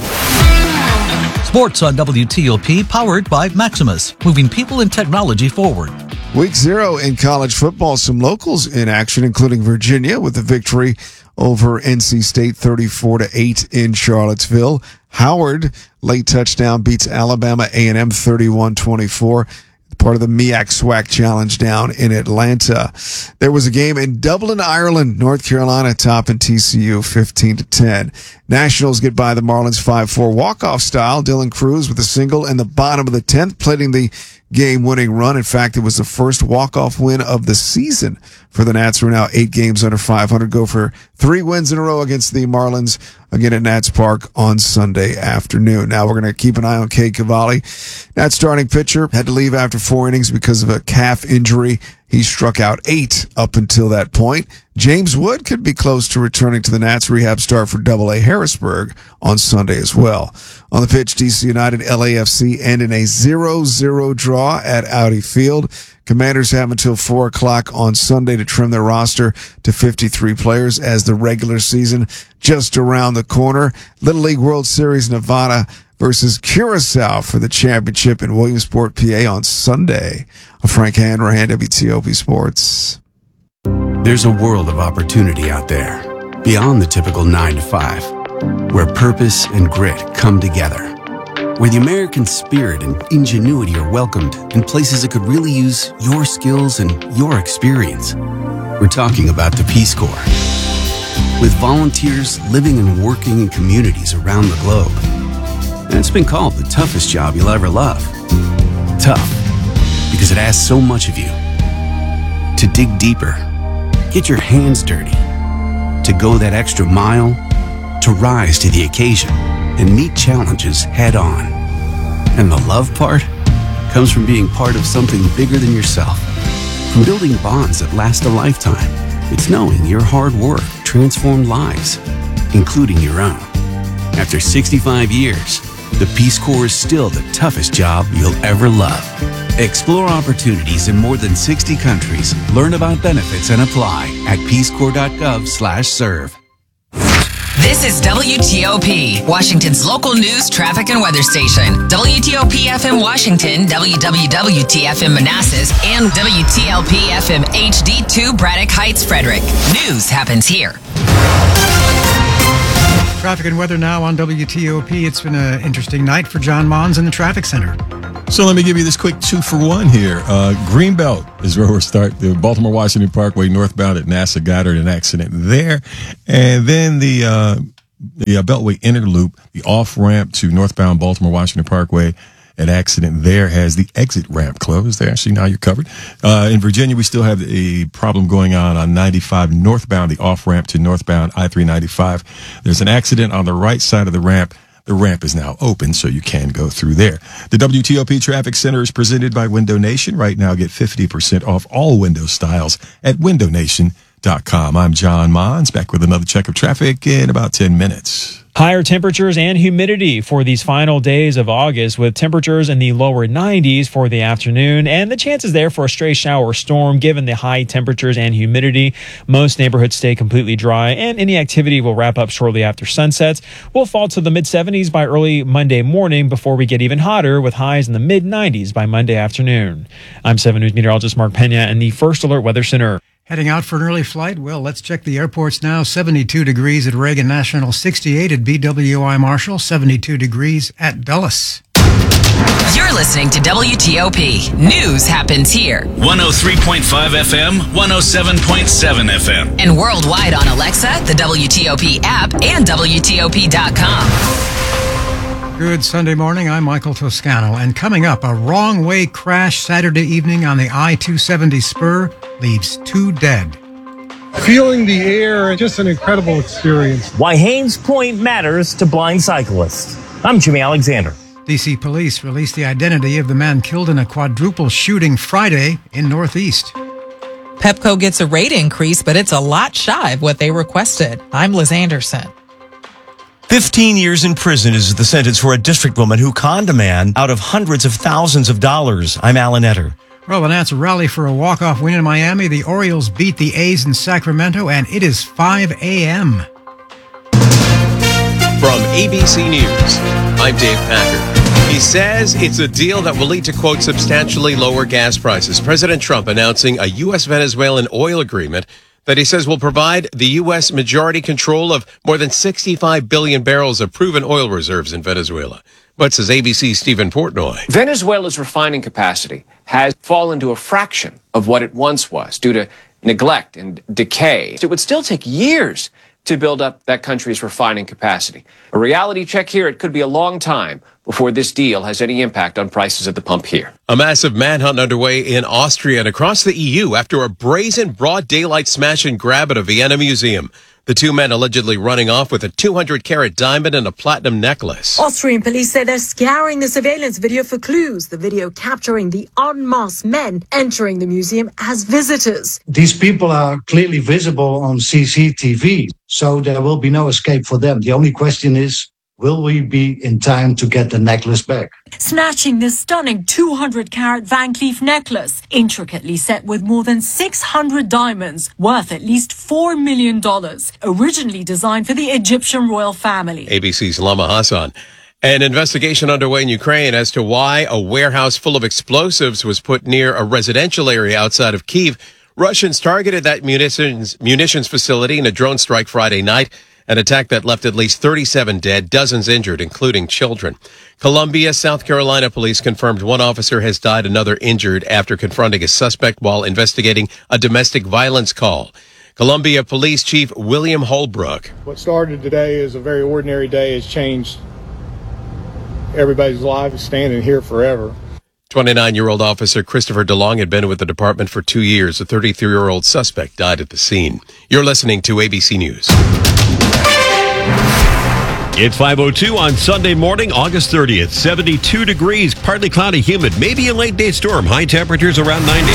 [SPEAKER 10] Sports on W T O P, powered by Maximus, moving people and technology forward.
[SPEAKER 27] Week zero in college football. Some locals in action, including Virginia with a victory over N C State thirty-four to eight in Charlottesville. Howard, late touchdown, beats Alabama A and M thirty-one twenty-four. Part of the M E A C SWAC Challenge down in Atlanta. There was a game in Dublin, Ireland. North Carolina topping T C U fifteen to ten. Nationals get by the Marlins five four walk-off style. Dylan Cruz with a single in the bottom of the tenth, plating the game-winning run. In fact, it was the first walk-off win of the season for the Nats, who are now eight games under five hundred. Go for three wins in a row against the Marlins, again at Nats Park on Sunday afternoon. Now we're going to keep an eye on Cade Cavalli. Nats starting pitcher had to leave after four innings because of a calf injury. He struck out eight up until that point. James Wood could be close to returning to the Nats. Rehab start for Double A Harrisburg on Sunday as well. On the pitch, D C United L A F C end in a zero zero draw at Audi Field. Commanders have until four o'clock on Sunday to trim their roster to fifty-three players as the regular season just around the corner. Little League World Series Nevada versus Curacao for the championship in Williamsport, P A on Sunday. Frank Hanrahan, W T O P Sports.
[SPEAKER 28] There's a world of opportunity out there, beyond the typical nine to five, where purpose and grit come together, where the American spirit and ingenuity are welcomed in places that could really use your skills and your experience. We're talking about the Peace Corps. With volunteers living and working in communities around the globe. And it's been called the toughest job you'll ever love. Tough, because it asks so much of you. To dig deeper, get your hands dirty, to go that extra mile, to rise to the occasion and meet challenges head on. And the love part? comes from being part of something bigger than yourself. From building bonds that last a lifetime, it's knowing your hard work transformed lives, including your own. After sixty-five years, the Peace Corps is still the toughest job you'll ever love. Explore opportunities in more than sixty countries. Learn about benefits and apply at peace corps dot gov slash serve.
[SPEAKER 5] This is W T O P, Washington's local news, traffic, and weather station. W T O P F M Washington, W W W T F M Manassas, and W T L P F M H D two Braddock Heights, Frederick. News happens here.
[SPEAKER 3] Traffic and weather now on W T O P. It's been an interesting night for John Mons in the traffic center.
[SPEAKER 2] So let me give you this quick two for one here. Uh, Greenbelt is where we'll start. The Baltimore-Washington Parkway northbound at NASA Goddard, an accident there. And then the uh, the uh, Beltway Inner Loop, the off-ramp to northbound Baltimore-Washington Parkway, an accident there has the exit ramp closed. There, actually, now you're covered. Uh, in Virginia, we still have a problem going on on ninety-five northbound, the off-ramp to northbound I three ninety-five. There's an accident on the right side of the ramp. The ramp is now open, so you can go through there. The W T O P Traffic Center is presented by Window Nation. Right now, get fifty percent off all window styles at window nation dot com. I'm John Mons, back with another check of traffic in about ten minutes.
[SPEAKER 19] Higher temperatures and humidity for these final days of August, with temperatures in the lower nineties for the afternoon, and the chances there for a stray shower or storm given the high temperatures and humidity. Most neighborhoods stay completely dry, and any activity will wrap up shortly after sunsets. We'll fall to the mid seventies by early Monday morning before we get even hotter, with highs in the mid nineties by Monday afternoon. I'm seven News meteorologist Mark Pena in the First Alert Weather Center.
[SPEAKER 3] Heading out for an early flight? Well, let's check the airports now. seventy-two degrees at Reagan National, sixty-eight at B W I Marshall, seventy-two degrees at Dulles.
[SPEAKER 5] You're listening to W T O P. News happens here.
[SPEAKER 4] one oh three point five F M, one oh seven point seven F M.
[SPEAKER 5] And worldwide on Alexa, the W T O P app, and W T O P dot com.
[SPEAKER 3] Good Sunday morning. I'm Michael Toscano. And coming up, a wrong-way crash Saturday evening on the I two seventy spur leaves two dead.
[SPEAKER 1] Feeling the air, just an incredible experience.
[SPEAKER 16] Why Haynes Point matters to blind cyclists. I'm Jimmy Alexander.
[SPEAKER 3] D C police released the identity of the man killed in a quadruple shooting Friday in Northeast.
[SPEAKER 17] Pepco gets a rate increase, but it's a lot shy of what they requested. I'm Liz Anderson.
[SPEAKER 18] Fifteen years in prison is the sentence for a district woman who conned a man out of hundreds of thousands of dollars. I'm Alan Etter.
[SPEAKER 3] Well, announced a rally for a walk-off win in Miami. The Orioles beat the A's in Sacramento, and it is five a.m.
[SPEAKER 20] From A B C News, I'm Dave Packer. He says it's a deal that will lead to, quote, substantially lower gas prices. President Trump announcing a U S Venezuelan oil agreement that he says will provide the U S majority control of more than sixty-five billion barrels of proven oil reserves in Venezuela. But, says A B C's Stephen Portnoy,
[SPEAKER 12] Venezuela's refining capacity has fallen to a fraction of what it once was due to neglect and decay. It would still take years to build up that country's refining capacity. A reality check here, it could be a long time before this deal has any impact on prices at the pump here.
[SPEAKER 20] A massive manhunt underway in Austria and across the E U after a brazen broad daylight smash and grab at a Vienna museum. The two men allegedly running off with a two hundred carat diamond and a platinum necklace.
[SPEAKER 21] Austrian police say they're scouring the surveillance video for clues. The video capturing the en masse men entering the museum as visitors.
[SPEAKER 22] These people are clearly visible on C C T V, so there will be no escape for them. The only question is, will we be in time to get the necklace back?
[SPEAKER 21] Snatching this stunning two hundred carat Van Cleef necklace, intricately set with more than six hundred diamonds, worth at least four million dollars, originally designed for the Egyptian royal family.
[SPEAKER 20] A B C's Lama Hassan. An investigation underway in Ukraine as to why a warehouse full of explosives was put near a residential area outside of Kyiv. Russians targeted that munitions, munitions facility in a drone strike Friday night. An attack that left at least thirty-seven dead, dozens injured, including children. Columbia, South Carolina police confirmed one officer has died, another injured after confronting a suspect while investigating a domestic violence call. Columbia Police Chief William Holbrook.
[SPEAKER 23] What started today as a very ordinary day has changed everybody's life. Is standing here forever.
[SPEAKER 20] twenty-nine-year-old officer Christopher DeLong had been with the department for two years. A thirty-three-year-old suspect died at the scene. You're listening to A B C News.
[SPEAKER 6] It's five oh two on Sunday morning, August thirtieth. seventy-two degrees, partly cloudy, humid, maybe a late day storm. High temperatures around ninety.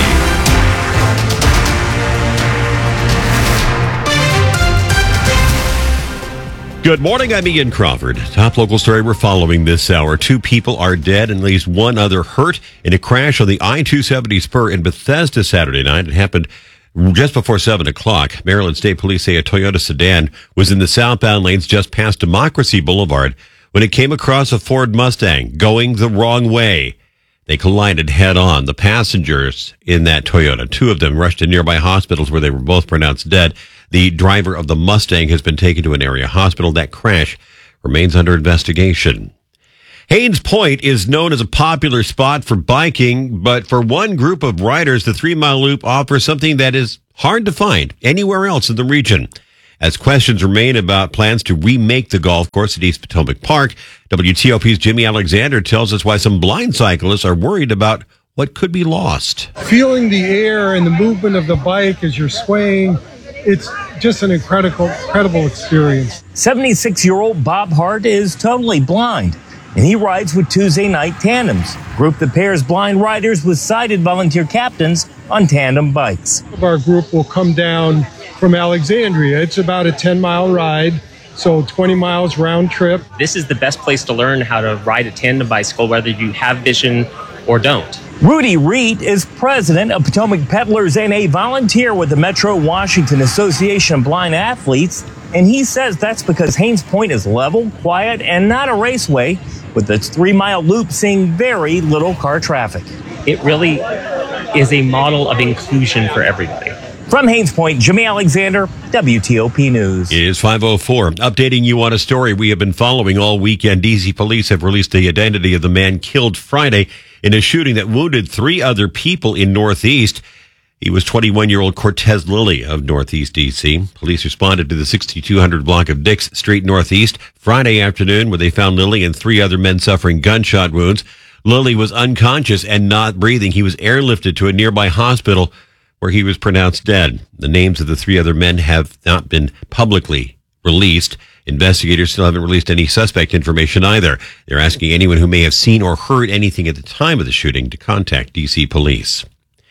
[SPEAKER 6] Good morning, I'm Ian Crawford. Top local story we're following this hour. Two people are dead and at least one other hurt in a crash on the I two seventy spur in Bethesda Saturday night. It happened just before seven o'clock. Maryland State Police say a Toyota sedan was in the southbound lanes just past Democracy Boulevard when it came across a Ford Mustang going the wrong way. They collided head on. The passengers in that Toyota, two of them rushed to nearby hospitals where they were both pronounced dead. The driver of the Mustang has been taken to an area hospital. That crash remains under investigation. Haynes Point is known as a popular spot for biking, but for one group of riders, the Three Mile Loop offers something that is hard to find anywhere else in the region. As questions remain about plans to remake the golf course at East Potomac Park, W T O P's Jimmy Alexander tells us why some blind cyclists are worried about what could be lost.
[SPEAKER 1] Feeling the air and the movement of the bike as you're swaying, it's just an incredible, incredible experience.
[SPEAKER 16] seventy-six-year-old Bob Hart is totally blind, and he rides with Tuesday Night Tandems, a group that pairs blind riders with sighted volunteer captains on tandem bikes.
[SPEAKER 1] Our group will come down from Alexandria. It's about a ten-mile ride, so twenty miles round trip.
[SPEAKER 7] This is the best place to learn how to ride a tandem bicycle, whether you have vision or don't.
[SPEAKER 16] Rudy Reed is president of Potomac Peddlers and a volunteer with the Metro Washington Association of Blind Athletes, and he says that's because Haynes Point is level, quiet, and not a raceway, with its three-mile loop seeing very little car traffic.
[SPEAKER 7] It really is a model of inclusion for everybody.
[SPEAKER 16] From Haynes Point, Jimmy Alexander, W T O P News.
[SPEAKER 6] It is five oh four. Updating you on a story we have been following all weekend. D C police have released the identity of the man killed Friday in a shooting that wounded three other people in Northeast. He was twenty-one-year-old Cortez Lilly of Northeast D C. Police responded to the sixty-two hundred block of Dix Street Northeast Friday afternoon, where they found Lilly and three other men suffering gunshot wounds. Lilly was unconscious and not breathing. He was airlifted to a nearby hospital where he was pronounced dead. The names of the three other men have not been publicly released. Investigators still haven't released any suspect information either. They're asking anyone who may have seen or heard anything at the time of the shooting to contact D C police.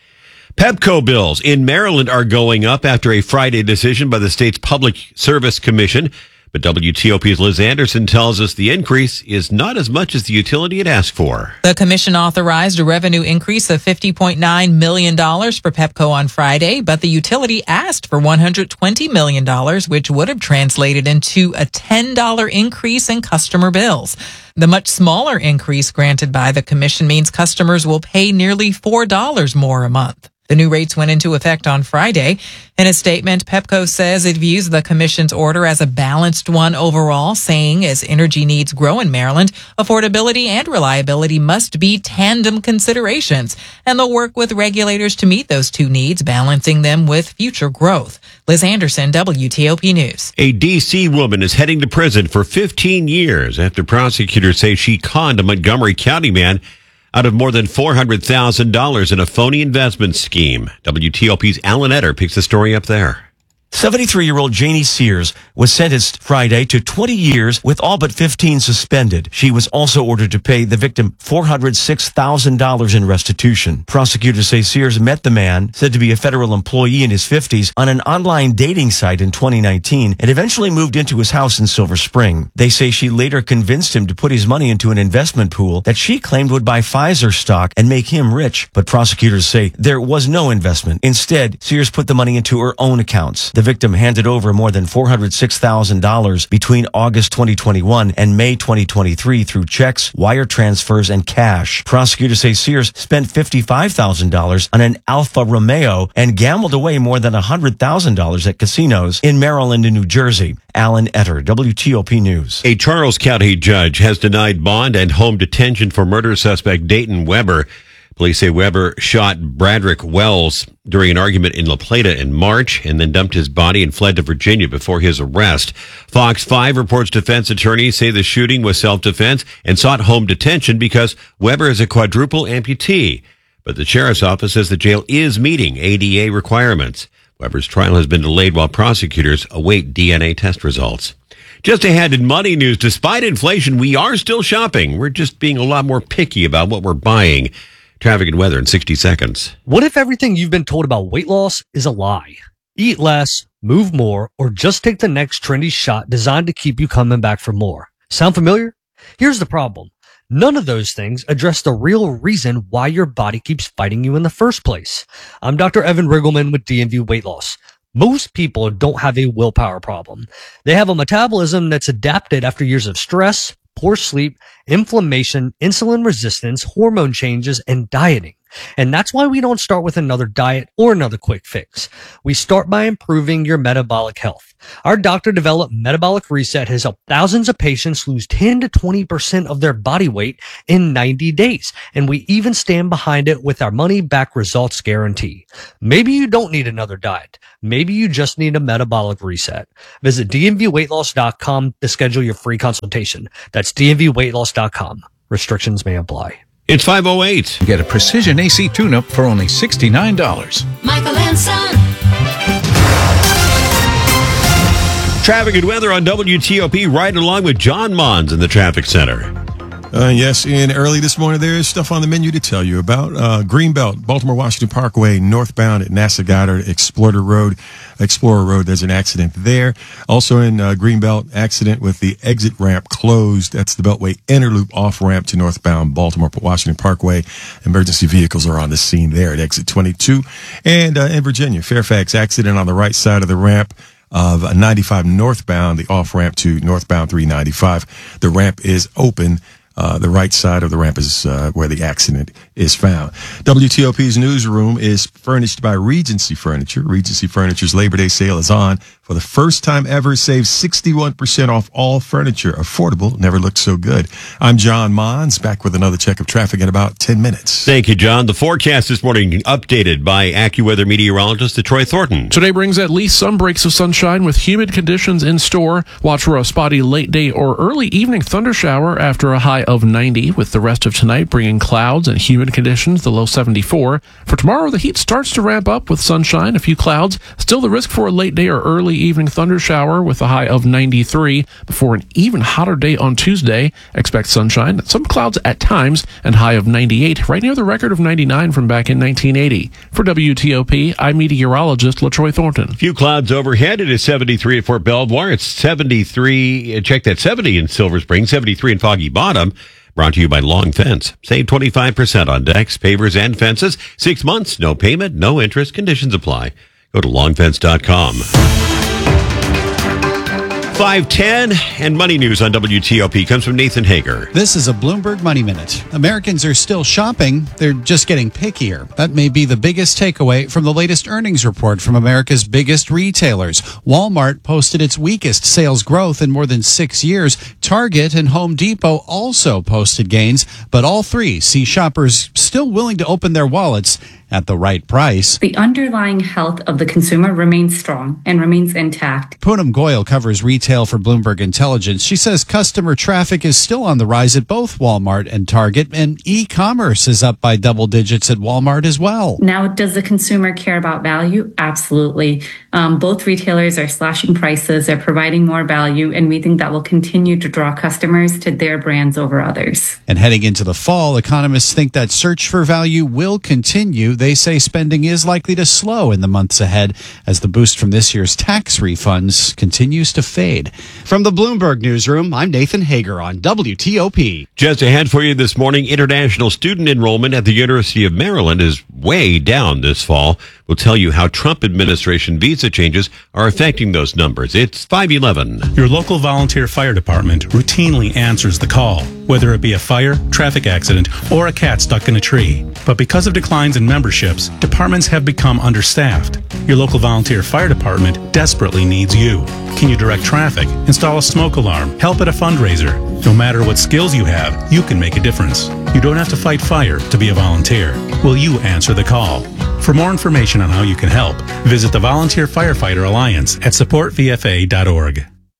[SPEAKER 6] Pepco bills in Maryland are going up after a Friday decision by the state's Public Service Commission. But W T O P's Liz Anderson tells us the increase is not as much as the utility had asked for.
[SPEAKER 17] The commission authorized a revenue increase of fifty point nine million dollars for Pepco on Friday, but the utility asked for one hundred twenty million dollars, which would have translated into a ten dollars increase in customer bills. The much smaller increase granted by the commission means customers will pay nearly four dollars more a month. The new rates went into effect on Friday. In a statement, Pepco says it views the commission's order as a balanced one overall, saying as energy needs grow in Maryland, affordability and reliability must be tandem considerations, and they'll work with regulators to meet those two needs, balancing them with future growth. Liz Anderson, W T O P News.
[SPEAKER 6] A D C woman is heading to prison for fifteen years after prosecutors say she conned a Montgomery County man out of more than four hundred thousand dollars in a phony investment scheme. W T O P's Alan Etter picks the story up there.
[SPEAKER 18] seventy-three-year-old Janie Sears was sentenced Friday to twenty years with all but fifteen suspended. She was also ordered to pay the victim four hundred six thousand dollars in restitution. Prosecutors say Sears met the man, said to be a federal employee in his fifties, on an online dating site in twenty nineteen and eventually moved into his house in Silver Spring. They say she later convinced him to put his money into an investment pool that she claimed would buy Pfizer stock and make him rich. But prosecutors say there was no investment. Instead, Sears put the money into her own accounts. The victim handed over more than four hundred six thousand dollars between August twenty twenty-one and May twenty twenty-three through checks, wire transfers, and cash. Prosecutors say Sears spent fifty-five thousand dollars on an Alfa Romeo and gambled away more than one hundred thousand dollars at casinos in Maryland and New Jersey. Alan Etter, W T O P News.
[SPEAKER 6] A Charles County judge has denied bond and home detention for murder suspect Dayton Weber. Police say Weber shot Bradrick Wells during an argument in La Plata in March and then dumped his body and fled to Virginia before his arrest. Fox five reports defense attorneys say the shooting was self-defense and sought home detention because Weber is a quadruple amputee. But the sheriff's office says the jail is meeting A D A requirements. Weber's trial has been delayed while prosecutors await D N A test results. Just ahead in money news, despite inflation, we are still shopping. We're just being a lot more picky about what we're buying. Traffic and weather in sixty seconds.
[SPEAKER 8] What if everything you've been told about weight loss is a lie? Eat less, move more, or just take the next trendy shot designed to keep you coming back for more. Sound familiar? Here's the problem. None of those things address the real reason why your body keeps fighting you in the first place. I'm Doctor Evan Riggleman with D M V Weight Loss. Most people don't have a willpower problem. They have a metabolism that's adapted after years of stress, poor sleep, inflammation, insulin resistance, hormone changes, and dieting. And that's why we don't start with another diet or another quick fix. We start by improving your metabolic health. Our doctor developed Metabolic Reset has helped thousands of patients lose ten to twenty percent of their body weight in ninety days. And we even stand behind it with our money back results guarantee. Maybe you don't need another diet. Maybe you just need a metabolic reset. Visit D M V weight loss dot com to schedule your free consultation. That's D M V weight loss dot com. Restrictions may apply.
[SPEAKER 6] It's five oh eight.
[SPEAKER 9] Get a precision A C tune-up for only sixty-nine dollars.
[SPEAKER 11] Michael and Son.
[SPEAKER 6] Traffic and weather on W T O P, right along with John Mons in the traffic center.
[SPEAKER 2] Uh, yes, and early this morning, there is stuff on the menu to tell you about. Uh, Greenbelt, Baltimore-Washington Parkway, northbound at NASA Goddard, Explorer Road. Explorer Road, there's an accident there. Also in uh, Greenbelt, accident with the exit ramp closed. That's the Beltway inner loop off-ramp to northbound Baltimore-Washington Parkway. Emergency vehicles are on the scene there at exit twenty-two. And uh, in Virginia, Fairfax, accident on the right side of the ramp of ninety-five northbound, the off-ramp to northbound three ninety-five. The ramp is open. Uh, the right side of the ramp is uh, where the accident is found. W T O P's newsroom is furnished by Regency Furniture. Regency Furniture's Labor Day sale is on. For the first time ever, save sixty-one percent off all furniture. Affordable, never looked so good. I'm John Mons, back with another check of traffic in about ten minutes.
[SPEAKER 6] Thank you, John. The forecast this morning updated by AccuWeather meteorologist Troy Thornton.
[SPEAKER 13] Today brings at least some breaks of sunshine with humid conditions in store. Watch for a spotty late day or early evening thunder shower after a high of ninety, with the rest of tonight bringing clouds and humid conditions, the low seventy-four. For tomorrow, the heat starts to ramp up with sunshine, a few clouds. Still the risk for a late day or early evening thunder shower with a high of ninety-three. Before an even hotter day on Tuesday, expect sunshine, some clouds at times, and high of ninety-eight, right near the record of ninety-nine from back in nineteen eighty. For W T O P, I'm meteorologist LaTroy Thornton.
[SPEAKER 6] A few clouds overhead. It is seventy-three at Fort Belvoir. It's seventy-three, check that, seventy in Silver Spring, seventy-three in Foggy Bottom. Brought to you by Long Fence. Save twenty-five percent on decks, pavers, and fences. Six months, no payment, no interest. Conditions apply. Go to long fence dot com. five ten and money news on W T O P comes from Nathan Hager.
[SPEAKER 14] This is a Bloomberg Money Minute. Americans are still shopping. They're just getting pickier. That may be the biggest takeaway from the latest earnings report from America's biggest retailers. Walmart posted its weakest sales growth in more than six years. Target and Home Depot also posted gains, but all three see shoppers still willing to open their wallets at the right price.
[SPEAKER 15] The underlying health of the consumer remains strong and remains intact.
[SPEAKER 14] Poonam Goyal covers retail for Bloomberg Intelligence. She says customer traffic is still on the rise at both Walmart and Target, and e-commerce is up by double digits at Walmart as well.
[SPEAKER 15] Now, does the consumer care about value? Absolutely. Um, both retailers are slashing prices, they're providing more value, and we think that will continue to draw customers to their brands over others.
[SPEAKER 14] And heading into the fall, economists think that search for value will continue. They say spending is likely to slow in the months ahead as the boost from this year's tax refunds continues to fade. From the Bloomberg Newsroom, I'm Nathan Hager on W T O P.
[SPEAKER 6] Just ahead for you this morning, international student enrollment at the University of Maryland is way down this fall. We'll tell you how Trump administration visa changes are affecting those numbers. It's five eleven.
[SPEAKER 24] Your local volunteer fire department routinely answers the call, whether it be a fire, traffic accident, or a cat stuck in a tree. But because of declines in memberships, departments have become understaffed. Your local volunteer fire department desperately needs you. Can you direct traffic, install a smoke alarm, help at a fundraiser? No matter what skills you have, you can make a difference. You don't have to fight fire to be a volunteer. Will you answer the call? For more information on how you can help, visit the Volunteer Firefighter Alliance at support v f a dot org.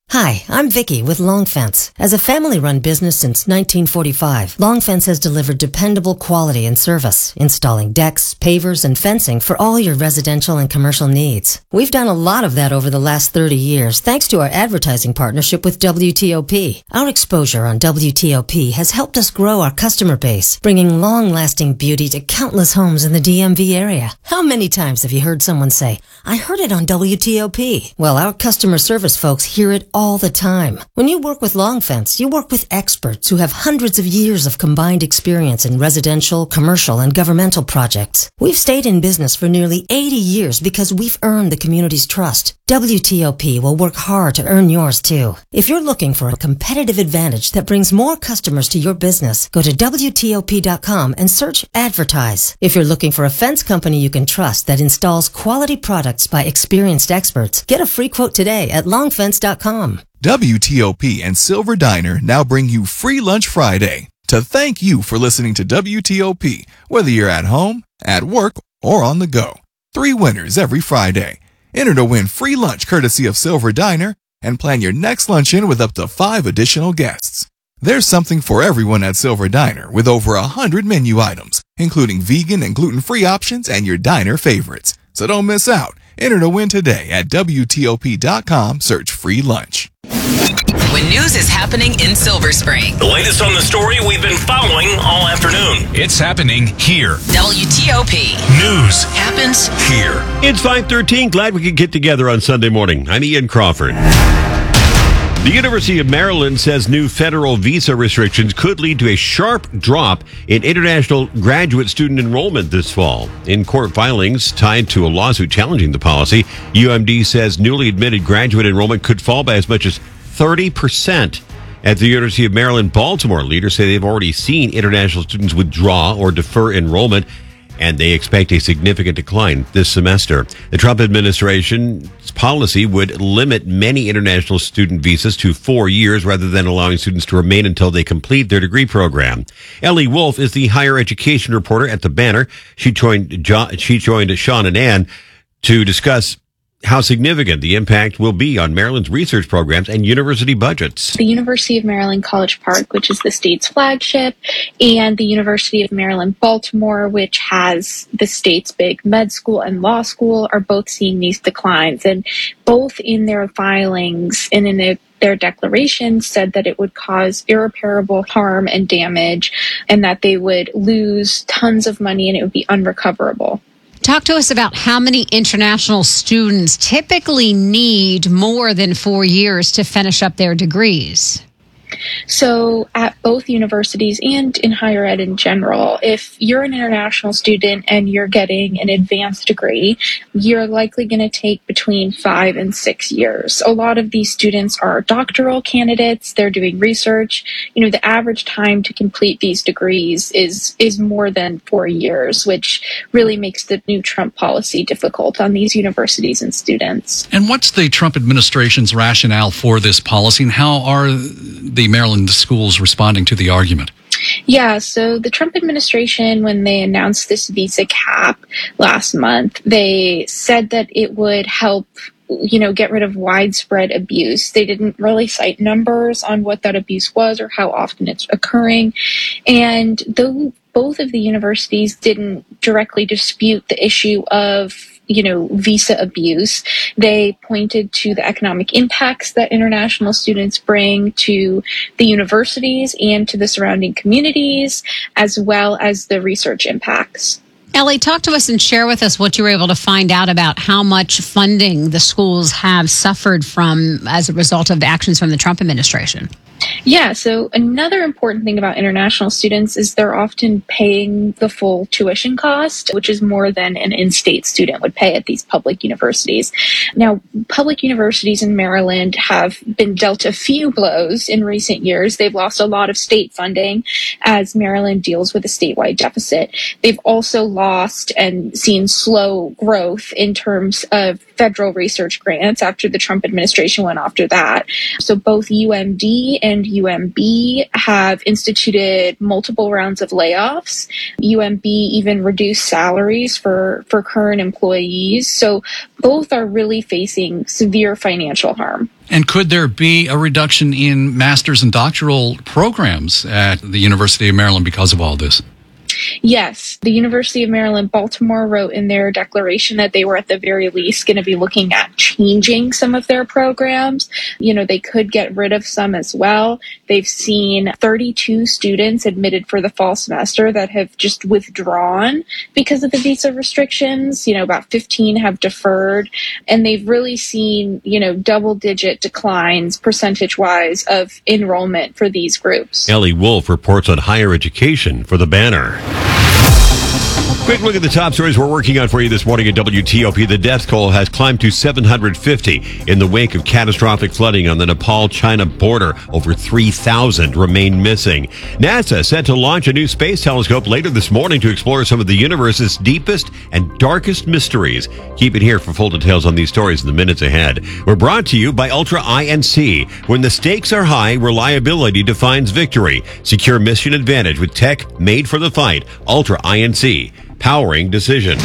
[SPEAKER 4] Hi, I'm Vicky with Long Fence. As a family-run business since nineteen forty-five, Long Fence has delivered dependable quality and service, installing decks, pavers, and fencing for all your residential and commercial needs. We've done a lot of that over the last thirty years, thanks to our advertising partnership with W T O P. Our exposure on W T O P has helped us grow our customer base, bringing long-lasting beauty to countless homes in the D M V area. How many times have you heard someone say, "I heard it on W T O P"? Well, our customer service folks hear it all the time. When you work with Long Fence, you work with experts who have hundreds of years of combined experience in residential, commercial, and governmental projects. We've stayed in business for nearly eighty years because we've earned the community's trust. W T O P will work hard to earn yours too. If you're looking for a competitive advantage that brings more customers to your business, go to W T O P dot com and search advertise. If you're looking for a fence company you can trust that installs quality products by experienced experts, get a free quote today at long fence dot com.
[SPEAKER 10] W T O P and Silver Diner now bring you Free Lunch Friday to thank you for listening to W T O P, whether you're at home, at work, or on the go. Three winners every Friday. Enter to win free lunch courtesy of Silver Diner and plan your next luncheon with up to five additional guests. There's something for everyone at Silver Diner with over a hundred menu items, including vegan and gluten-free options and your diner favorites. So don't miss out. Enter to win today at W T O P dot com. Search free lunch.
[SPEAKER 5] When news is happening in Silver Spring.
[SPEAKER 11] The latest on the story we've been following all afternoon. It's happening here.
[SPEAKER 5] W T O P.
[SPEAKER 11] News
[SPEAKER 5] happens
[SPEAKER 11] here.
[SPEAKER 6] It's five thirteen. Glad we could get together on Sunday morning. I'm Ian Crawford. The University of Maryland says new federal visa restrictions could lead to a sharp drop in international graduate student enrollment this fall. In court filings tied to a lawsuit challenging the policy, U M D says newly admitted graduate enrollment could fall by as much as thirty percent. At the University of Maryland, Baltimore, leaders say they've already seen international students withdraw or defer enrollment, and they expect a significant decline this semester. The Trump administration's policy would limit many international student visas to four years rather than allowing students to remain until they complete their degree program. Ellie Wolf is the higher education reporter at the Banner. She joined, jo- she joined Sean and Ann to discuss how significant the impact will be on Maryland's research programs and university budgets.
[SPEAKER 19] The University of Maryland College Park, which is the state's flagship, and the University of Maryland Baltimore, which has the state's big med school and law school, are both seeing these declines. And both in their filings and in their Their declarations said that it would cause irreparable harm and damage, and that they would lose tons of money and it would be unrecoverable.
[SPEAKER 25] Talk to us about how many international students typically need more than four years to finish up their degrees.
[SPEAKER 19] So at both universities and in higher ed in general, if you're an international student and you're getting an advanced degree, you're likely going to take between five and six years. A lot of these students are doctoral candidates. They're doing research. You know, the average time to complete these degrees is, is more than four years, which really makes the new Trump policy difficult on these universities and students.
[SPEAKER 26] And what's the Trump administration's rationale for this policy, and how are the Maryland schools responding to the argument?
[SPEAKER 19] Yeah, so the Trump administration, when they announced this visa cap last month, they said that it would help, you know, get rid of widespread abuse. They didn't really cite numbers on what that abuse was or how often it's occurring. And though both of the universities didn't directly dispute the issue of you know, visa abuse, they pointed to the economic impacts that international students bring to the universities and to the surrounding communities, as well as the research impacts.
[SPEAKER 25] Ellie, talk to us and share with us what you were able to find out about how much funding the schools have suffered from as a result of the actions from the Trump administration.
[SPEAKER 19] Yeah, so another important thing about international students is they're often paying the full tuition cost, which is more than an in-state student would pay at these public universities. Now, public universities in Maryland have been dealt a few blows in recent years. They've lost a lot of state funding as Maryland deals with a statewide deficit. They've also lost and seen slow growth in terms of federal research grants after the Trump administration went after that. So both U M D and and U M B have instituted multiple rounds of layoffs. U M B even reduced salaries for, for current employees. So both are really facing severe financial harm.
[SPEAKER 26] And could there be a reduction in master's and doctoral programs at the University of Maryland because of all this?
[SPEAKER 19] Yes, the University of Maryland Baltimore wrote in their declaration that they were at the very least going to be looking at changing some of their programs. You know, they could get rid of some as well. They've seen thirty-two students admitted for the fall semester that have just withdrawn because of the visa restrictions. You know, about fifteen have deferred, and they've really seen, you know, double digit declines percentage wise of enrollment for these groups.
[SPEAKER 6] Ellie Wolf reports on higher education for The Banner. Quick look at the top stories we're working on for you this morning at W T O P. The death toll has climbed to seven hundred fifty in the wake of catastrophic flooding on the Nepal-China border. Over three thousand remain missing. NASA set to launch a new space telescope later this morning to explore some of the universe's deepest and darkest mysteries. Keep it here for full details on these stories in the minutes ahead. We're brought to you by Ultra I N C. When the stakes are high, reliability defines victory. Secure mission advantage with tech made for the fight. Ultra I N C. Powering decision.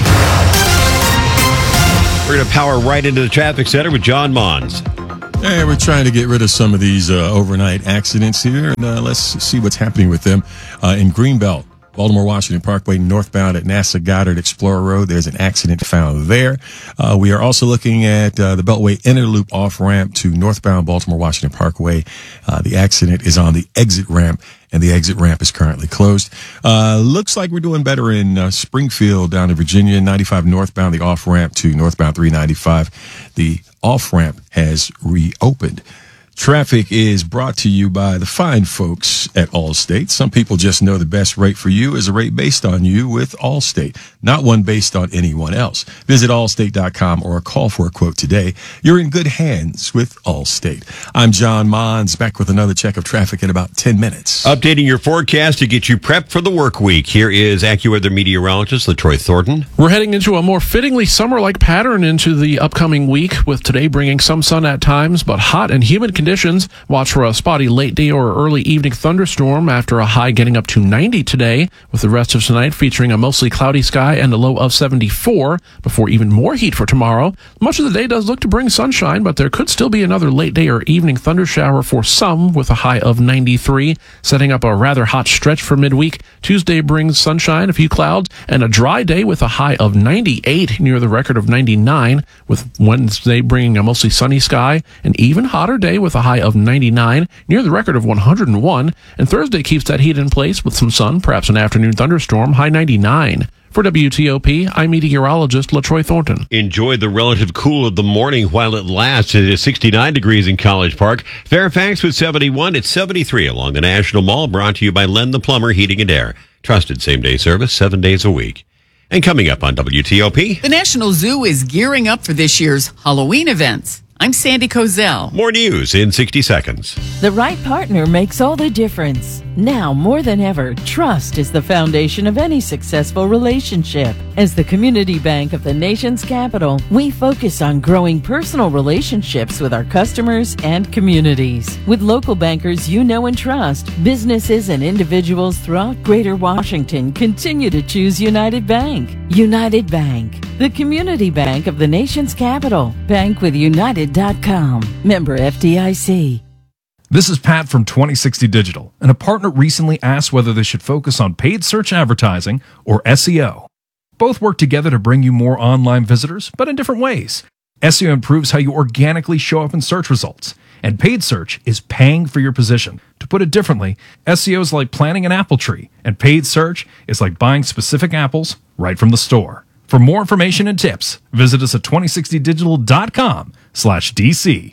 [SPEAKER 6] We're going to power right into the traffic center with John Mons.
[SPEAKER 2] Hey, we're trying to get rid of some of these uh, overnight accidents here. And, uh, let's see what's happening with them. Uh, in Greenbelt, Baltimore Washington Parkway, northbound at NASA Goddard Explorer Road, there's an accident found there. Uh, we are also looking at uh, the Beltway Inner Loop off-ramp to northbound Baltimore Washington Parkway. Uh, the accident is on the exit ramp, and the exit ramp is currently closed. Uh, looks like we're doing better in uh, Springfield down in Virginia, ninety-five northbound, the off-ramp to northbound three ninety-five. The off-ramp has reopened. Traffic is brought to you by the fine folks at Allstate. Some people just know the best rate for you is a rate based on you with Allstate, not one based on anyone else. Visit allstate dot com or call for a quote today. You're in good hands with Allstate. I'm John Mons, back with another check of traffic in about ten minutes.
[SPEAKER 6] Updating your forecast to get you prepped for the work week. Here is AccuWeather meteorologist LaTroy Thornton.
[SPEAKER 13] We're heading into a more fittingly summer-like pattern into the upcoming week, with today bringing some sun at times, but hot and humid conditions. Watch for a spotty late day or early evening thunderstorm after a high getting up to ninety today, with the rest of tonight featuring a mostly cloudy sky and a low of seventy-four, before even more heat for tomorrow. Much of the day does look to bring sunshine, but there could still be another late day or evening thunder shower for some, with a high of ninety-three, setting up a rather hot stretch for midweek. Tuesday brings sunshine, a few clouds, and a dry day with a high of ninety-eight, near the record of ninety-nine, with Wednesday bringing a mostly sunny sky, an even hotter day with a high of ninety-nine, near the record of one hundred one, and Thursday keeps that heat in place with some sun, perhaps an afternoon thunderstorm, high ninety-nine. For W T O P, I'm meteorologist LaTroy Thornton.
[SPEAKER 6] Enjoy the relative cool of the morning while it lasts. It is sixty-nine degrees in College Park. Fairfax with seventy-one. It's seventy-three along the National Mall. Brought to you by Len the Plumber Heating and Air. Trusted same-day service, seven days a week. And coming up on W T O P,
[SPEAKER 3] the National Zoo is gearing up for this year's Halloween events. I'm Sandy Kozel.
[SPEAKER 6] More news in sixty seconds.
[SPEAKER 12] The right partner makes all the difference. Now, more than ever, trust is the foundation of any successful relationship. As the community bank of the nation's capital, we focus on growing personal relationships with our customers and communities. With local bankers you know and trust, businesses and individuals throughout Greater Washington continue to choose United Bank. United Bank, the community bank of the nation's capital. Bank with United dot com. Member F D I C.
[SPEAKER 20] This is Pat from twenty sixty Digital, and a partner recently asked whether they should focus on paid search advertising or S E O. Both work together to bring you more online visitors, but in different ways. S E O improves how you organically show up in search results, and paid search is paying for your position. To put it differently, S E O is like planting an apple tree, and paid search is like buying specific apples right from the store. For more information and tips, visit us at twenty sixty digital dot com slash D C.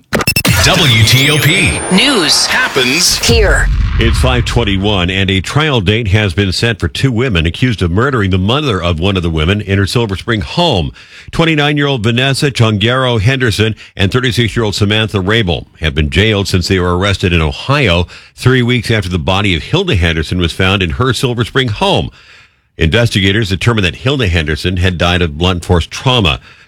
[SPEAKER 11] W T O P.
[SPEAKER 5] News
[SPEAKER 11] happens
[SPEAKER 5] here.
[SPEAKER 6] It's five twenty-one, and a trial date has been set for two women accused of murdering the mother of one of the women in her Silver Spring home. twenty-nine-year-old Vanessa Chongaro Henderson and thirty-six-year-old Samantha Rabel have been jailed since they were arrested in Ohio three weeks after the body of Hilda Henderson was found in her Silver Spring home. Investigators determined that Hilda Henderson had died of blunt force trauma.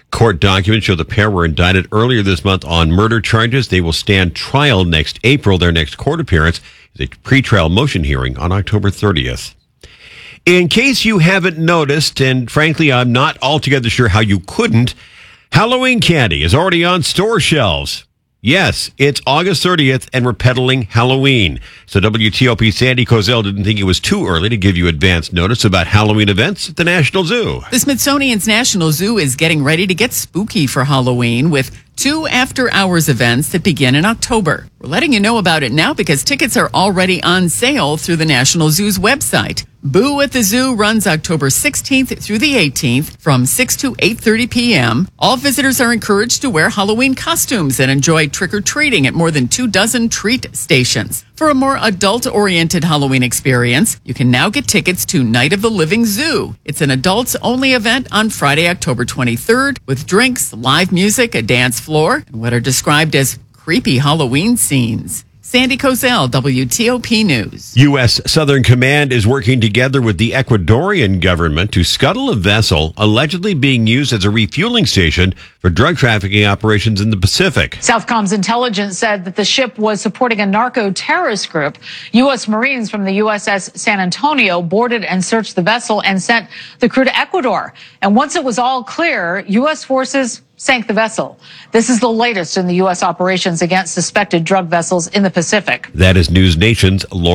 [SPEAKER 6] Court documents show the pair were indicted earlier this month on murder charges. They will stand trial next April. Their next court appearance is a pretrial motion hearing on October thirtieth. In case you haven't noticed, and frankly, I'm not altogether sure how you couldn't, Halloween candy is already on store shelves. Yes, it's August thirtieth, and we're peddling Halloween. So W T O P Sandy Kozel didn't think it was too early to give you advance notice about Halloween events at the National Zoo.
[SPEAKER 3] The Smithsonian's National Zoo is getting ready to get spooky for Halloween with two after-hours events that begin in October. We're letting you know about it now because tickets are already on sale through the National Zoo's website. Boo at the Zoo runs October sixteenth through the eighteenth from six to eight thirty p.m. All visitors are encouraged to wear Halloween costumes and enjoy trick-or-treating at more than two dozen treat stations. For a more adult-oriented Halloween experience, you can now get tickets to Night of the Living Zoo. It's an adults-only event on Friday, October twenty-third, with drinks, live music, a dance floor, and what are described as creepy Halloween scenes. Sandy Kozel, W T O P News.
[SPEAKER 6] U S Southern Command is working together with the Ecuadorian government to scuttle a vessel allegedly being used as a refueling station for drug trafficking operations in the Pacific.
[SPEAKER 1] Southcom's intelligence said that the ship was supporting a narco-terrorist group. U S Marines from the U S S San Antonio boarded and searched the vessel and sent the crew to Ecuador. And once it was all clear, U S forces sank the vessel. This is the latest in the U S operations against suspected drug vessels in the Pacific.
[SPEAKER 6] That is News Nation's Laura